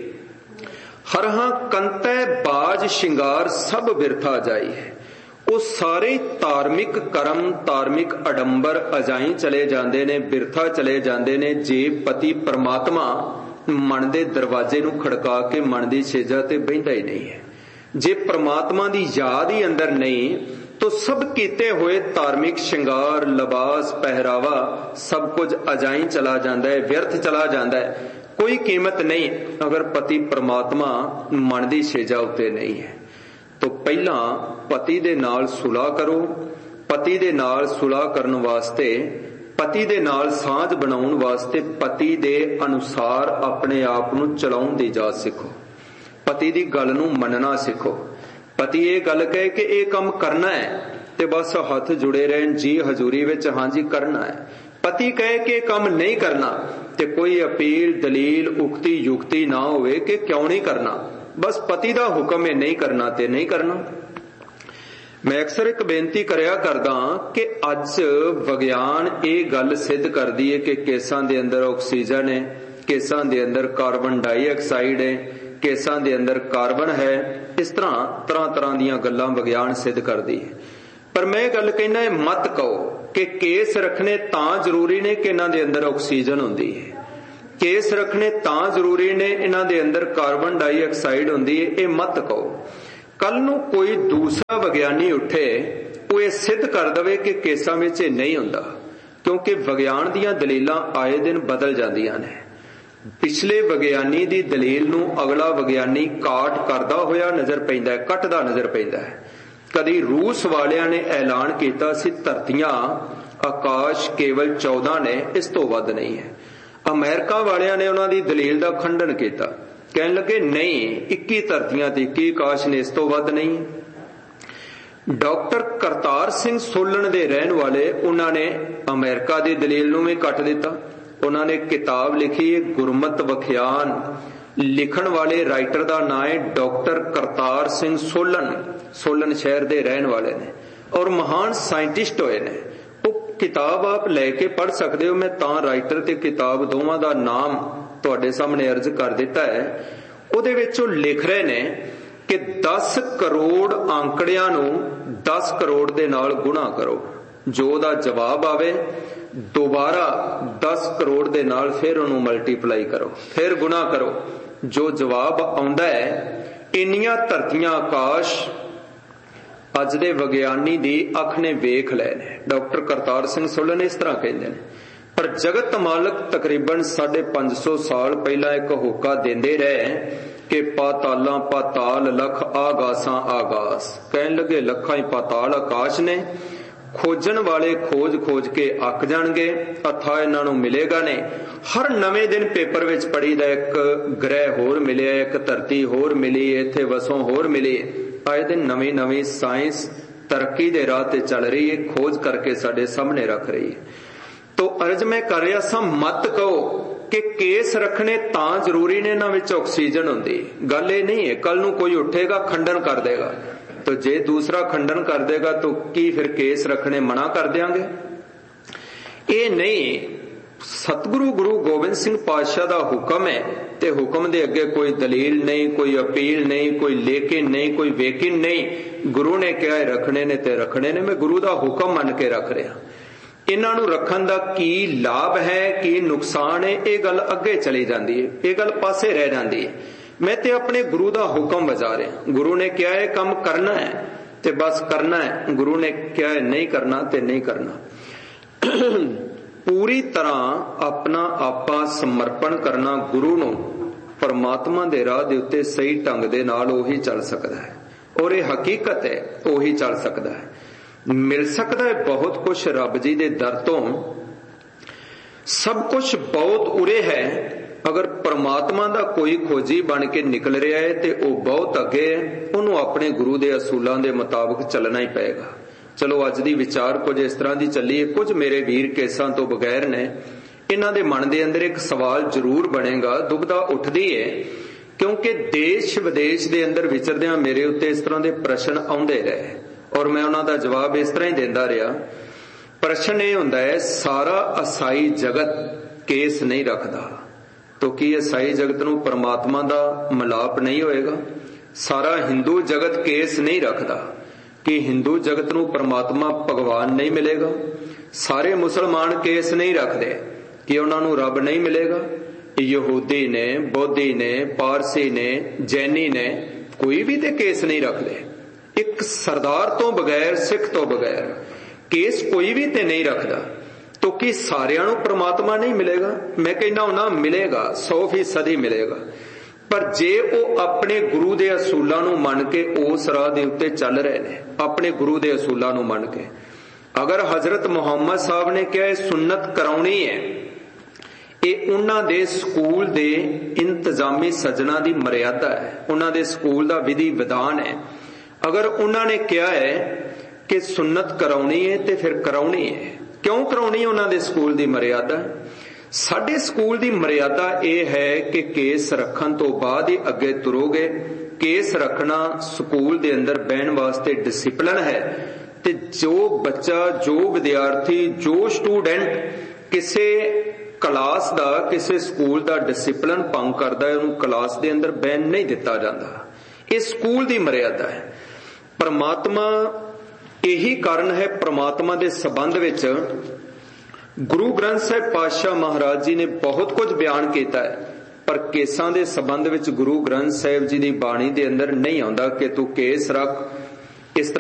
ਹਰ ਹਾਂ ਕੰਤੈ ਬਾਜ ਸ਼ਿੰਗਾਰ ਸਭ ਬਿਰਥਾ ਜਾਈ ਹੈ। ਉਹ ਸਾਰੇ ਧਾਰਮਿਕ ਕਰਮ, ਧਾਰਮਿਕ ਅਡੰਬਰ ਅਜਾਈ ਚਲੇ ਜਾਂਦੇ ਨੇ, ਬਿਰਥਾ ਚਲੇ ਜਾਂਦੇ ਨੇ, ਜੇ ਪਤੀ ਪਰਮਾਤਮਾ ਮਨ ਦੇ ਦਰਵਾਜ਼ੇ ਨੂੰ ਖੜਕਾ ਕੇ ਮਨ ਦੀ ਛੇਜਾ ਤੇ ਬਹਿੰਦਾ ਹੀ ਨਹੀਂ ਹੈ। ਜੇ ਪਰਮਾਤਮਾ ਦੀ ਯਾਦ ਹੀ ਅੰਦਰ ਨਹੀਂ, तो सब कीते हुए धार्मिक श्रृंगार, लिबास, पहरावा सब कुछ अजाई चला जाता है, व्यर्थ चला जाता है, कोई कीमत नहीं अगर पति परमात्मा मन की छेजा उत्ते नहीं है। तो पहला पति दे नाल सुलह करो। पति दे नाल सुलह करन वास्ते, पति दे नाल सांझ बनाउण वास्ते पति दे अनुसार अपने आप नूं चलाउण दी जाच सिखो। पति दी गल नूं मनना सिखो। पति ये गल कहे कि ये काम करना है ते बस हथ जुड़े रहन जी हजूरी विच, हां जी करना है। पति कहे कि काम नहीं करना ते कोई अपील दलील उक्ति युक्ति ना होवे कि क्यों नहीं करना, बस पति दा हुक्म है नहीं करना ते नहीं करना। मैं अक्सर एक बेनती करया करदा कि अज विग्यान ये गल सिद्ध करदी है कि केसां दे अंदर ऑक्सीजन है, केसां दे अंदर कार्बन डाइऑक्साइड है, केसां दे अंदर कार्बन है। इस तरह तरह तरह दीयां गल्लां विग्यान सिद्ध करदी है। पर मैं गल कहना मत कहो कि केस रखने तां जरूरी ने कि इन्हां दे अंदर ऑक्सीजन हुंदी है, केस रखने तां जरूरी ने इन्हां दे अंदर कार्बन डाइऑक्साइड हुंदी है, ये मत कहो। कल नूं कोई दूसरा विग्यानी उठे वो ये सिद्ध कर दवे कि केसां विच ये नहीं हुंदा, क्योंकि विग्यान दीयां दलीलां आए दिन बदल जांदियां ने। पिछले विग्यानी दी दलील नूं अगला विग्यानी काट करदा होया नजर पैंदा है, कटदा नजर पैंदा है। कदी रूस वालियां ने ऐलान कीता सी धरतियां आकाश केवल 14 ने, इस तो वध नहीं है। अमेरिका वालियां ने उन्हां दी दलील दा खंडन कीता, कहने लगे नहीं 21 धरतियां ते 21 आकाश ने, इस तो वध नहीं। डॉक्टर करतार सिंह सोलन दे रहन वाले उन्होंने अमेरिका दी दलील नूं भी कट दिता। उन्होंने किताब लिखी गुरमत वख्यान, लिखण वाले राइटर का नाम है डॉक्टर करतार सिंह सोलन, सोलन शहर के रहने वाले ने और महान साइंटिस्ट होए ने। वो किताब आप लैके पढ़ सकते हो, मैं तां राइटर ते किताब दोवां दा नाम तुहाडे सामने अर्ज कर दिता है। उहदे विच वो लिख रहे ने कि 10 करोड़ आंकड़ियां नूं 10 करोड़ दे नाल गुणा करो, जो दा जवाब आवे दोबारा 10 करोड़ दे नाल फिर उन्होंने मल्टीप्लाई करो, फिर गुणा करो, जो जवाब आउंदा है इन्नियां धरतियां आकाश अज दे विग्यानी दी अख ने वेख लए ने। डॉक्टर करतार सिंह सोलन इस तरह कहते हैं। पर जगत मालक तकरीबन 550 साल पहला एक होका देंदे रहे कि पातालां पाताल लख आगासां आगास, कहन लगे लखां ही पाताल आकाश ने, खोजन वाले खोज खोज के अक जाणगे, अथा इन्हां नूं मिलेगा नहीं। हर नवे दिन पेपर विच पढ़ीदा एक ग्रह होर मिलिया, एक धरती होर मिली, इत्थे वसों होर मिली। आए दिन नवी नवी साइंस तरक्की दे राह ते चल रही है, खोज करके साडे सामने रख रही है। तो अर्ज मैं कर रहा सा, मत कहो कि केस रखने तां जरूरी ने, इन्हां विच ऑक्सीजन हुंदी। गल ये नहीं है, कल नूं कोई उठेगा खंडन कर देगा, तो जे दूसरा खंडन कर देगा तो की फिर केस रखने मना कर देंगे? ये नहीं। सतगुरु गुरु गोबिंद सिंह पातशाह दा हुक्म है ते हुक्म दे अगे कोई दलील नहीं, कोई अपील नहीं, कोई लेकिन नहीं, कोई वेकिन नहीं। गुरु ने कहा है रखने ने ते रखने ने, मैं गुरु दा हुक्म मन के रख रहा। इन्हां नूं रखण दा की लाभ है की नुकसान है, ये गल अगे चली जाती है, ये गल पासे रह जाती है। मैं ते अपने गुरु दा हुक्म बजा रहा। गुरु ने क्या है काम करना है ते बस करना है, गुरु ने क्या है नहीं करना ते नहीं करना। पूरी तरह अपना आपा समर्पण करना गुरु नूं, परमात्मा दे राह दे उत्ते सही ढंग दे नाल ओही चल सकदा है, और ये हकीकत है ओही चल सकदा है। मिल सकदा है बहुत कुछ रब जी दे दर तों, सब कुछ बहुत उरे है। अगर परमात्मा दा कोई खोजी बन के निकल रहा है तो वह बहुत अगे है, उन्होंने अपने गुरु के असूलों के मुताबिक चलना ही पेगा। चलो अज दी विचार कुछ इस तरह की चली है, कुछ मेरे वीर केसां तो बगैर ने। इन्हां दे मन दे अंदर एक सवाल जरूर बनेगा, दुविधा उठदी है, क्योंकि देश विदेश के अंदर विचरदियां मेरे उत्ते इस तरह के प्रश्न आउंदे रहे और मैं उन्हां दा जवाब इस तरह ही देंदा रहा। प्रश्न ये हुंदा है, सारा ईसाई जगत केस नहीं रखदा, तो की ईसाई जगत नूं परमात्मा दा मिलाप नहीं होएगा? सारा हिंदू जगत केस नहीं रखदा, कि हिंदू जगत नूं परमात्मा भगवान नहीं मिलेगा? सारे मुसलमान केस नहीं रखते कि उन्हां नूं रब नहीं मिलेगा? यहूदी ने, बौद्धी ने, पारसी ने, जैनी ने, कोई भी ते केस नहीं रखते। एक सरदार तो बगैर, सिख तो बगैर केस कोई भी ते नहीं रखता, तो कि सारियां नूं परमात्मा नहीं मिलेगा? मैं कहना हुंदा मिलेगा, 100% मिलेगा। पर जे वो अपने गुरु दे असूलां नूं मन के उस राह दे उत्ते चल रहे ने, अपने गुरु दे असूलां नूं मन के, अगर हजरत मुहम्मद साहब ने कहा सुन्नत कराउणी है, ये उन्हां दे स्कूल दे इंतजामी सजना दी मर्यादा है, उन्हां दे स्कूल दा विधि विधान है। अगर उन्हां ने कहा है कि सुन्नत कराउणी है तो फिर कराउणी है, क्यों कराउणी उन्हां दे स्कूल दी मर्यादा? साडे स्कूल दी मर्यादा यह है कि केस रखण तो बाद ही अगे तुरोगे। केस रखना स्कूल दे अंदर बहन वास्ते डिसिपलिन है। ते जो बच्चा, जो विद्यार्थी, जो स्टूडेंट किसी क्लास दा, किसी स्कूल दा डिसिपलिन भंग करदा है, उन्हें क्लास दे अंदर बहन नहीं दिता जाता। ये स्कूल दी मर्यादा है। परमात्मा यही कारण है, परमात्मा दे संबंध विच गुरु ग्रंथ साहिब पातशाह महाराज जी ने बहुत कुछ बयान किया है, पर केसां दे संबंध विच गुरु ग्रंथ साहिब जी दी बाणी दे अंदर नहीं आउंदा कि तू केस रख। इस तरह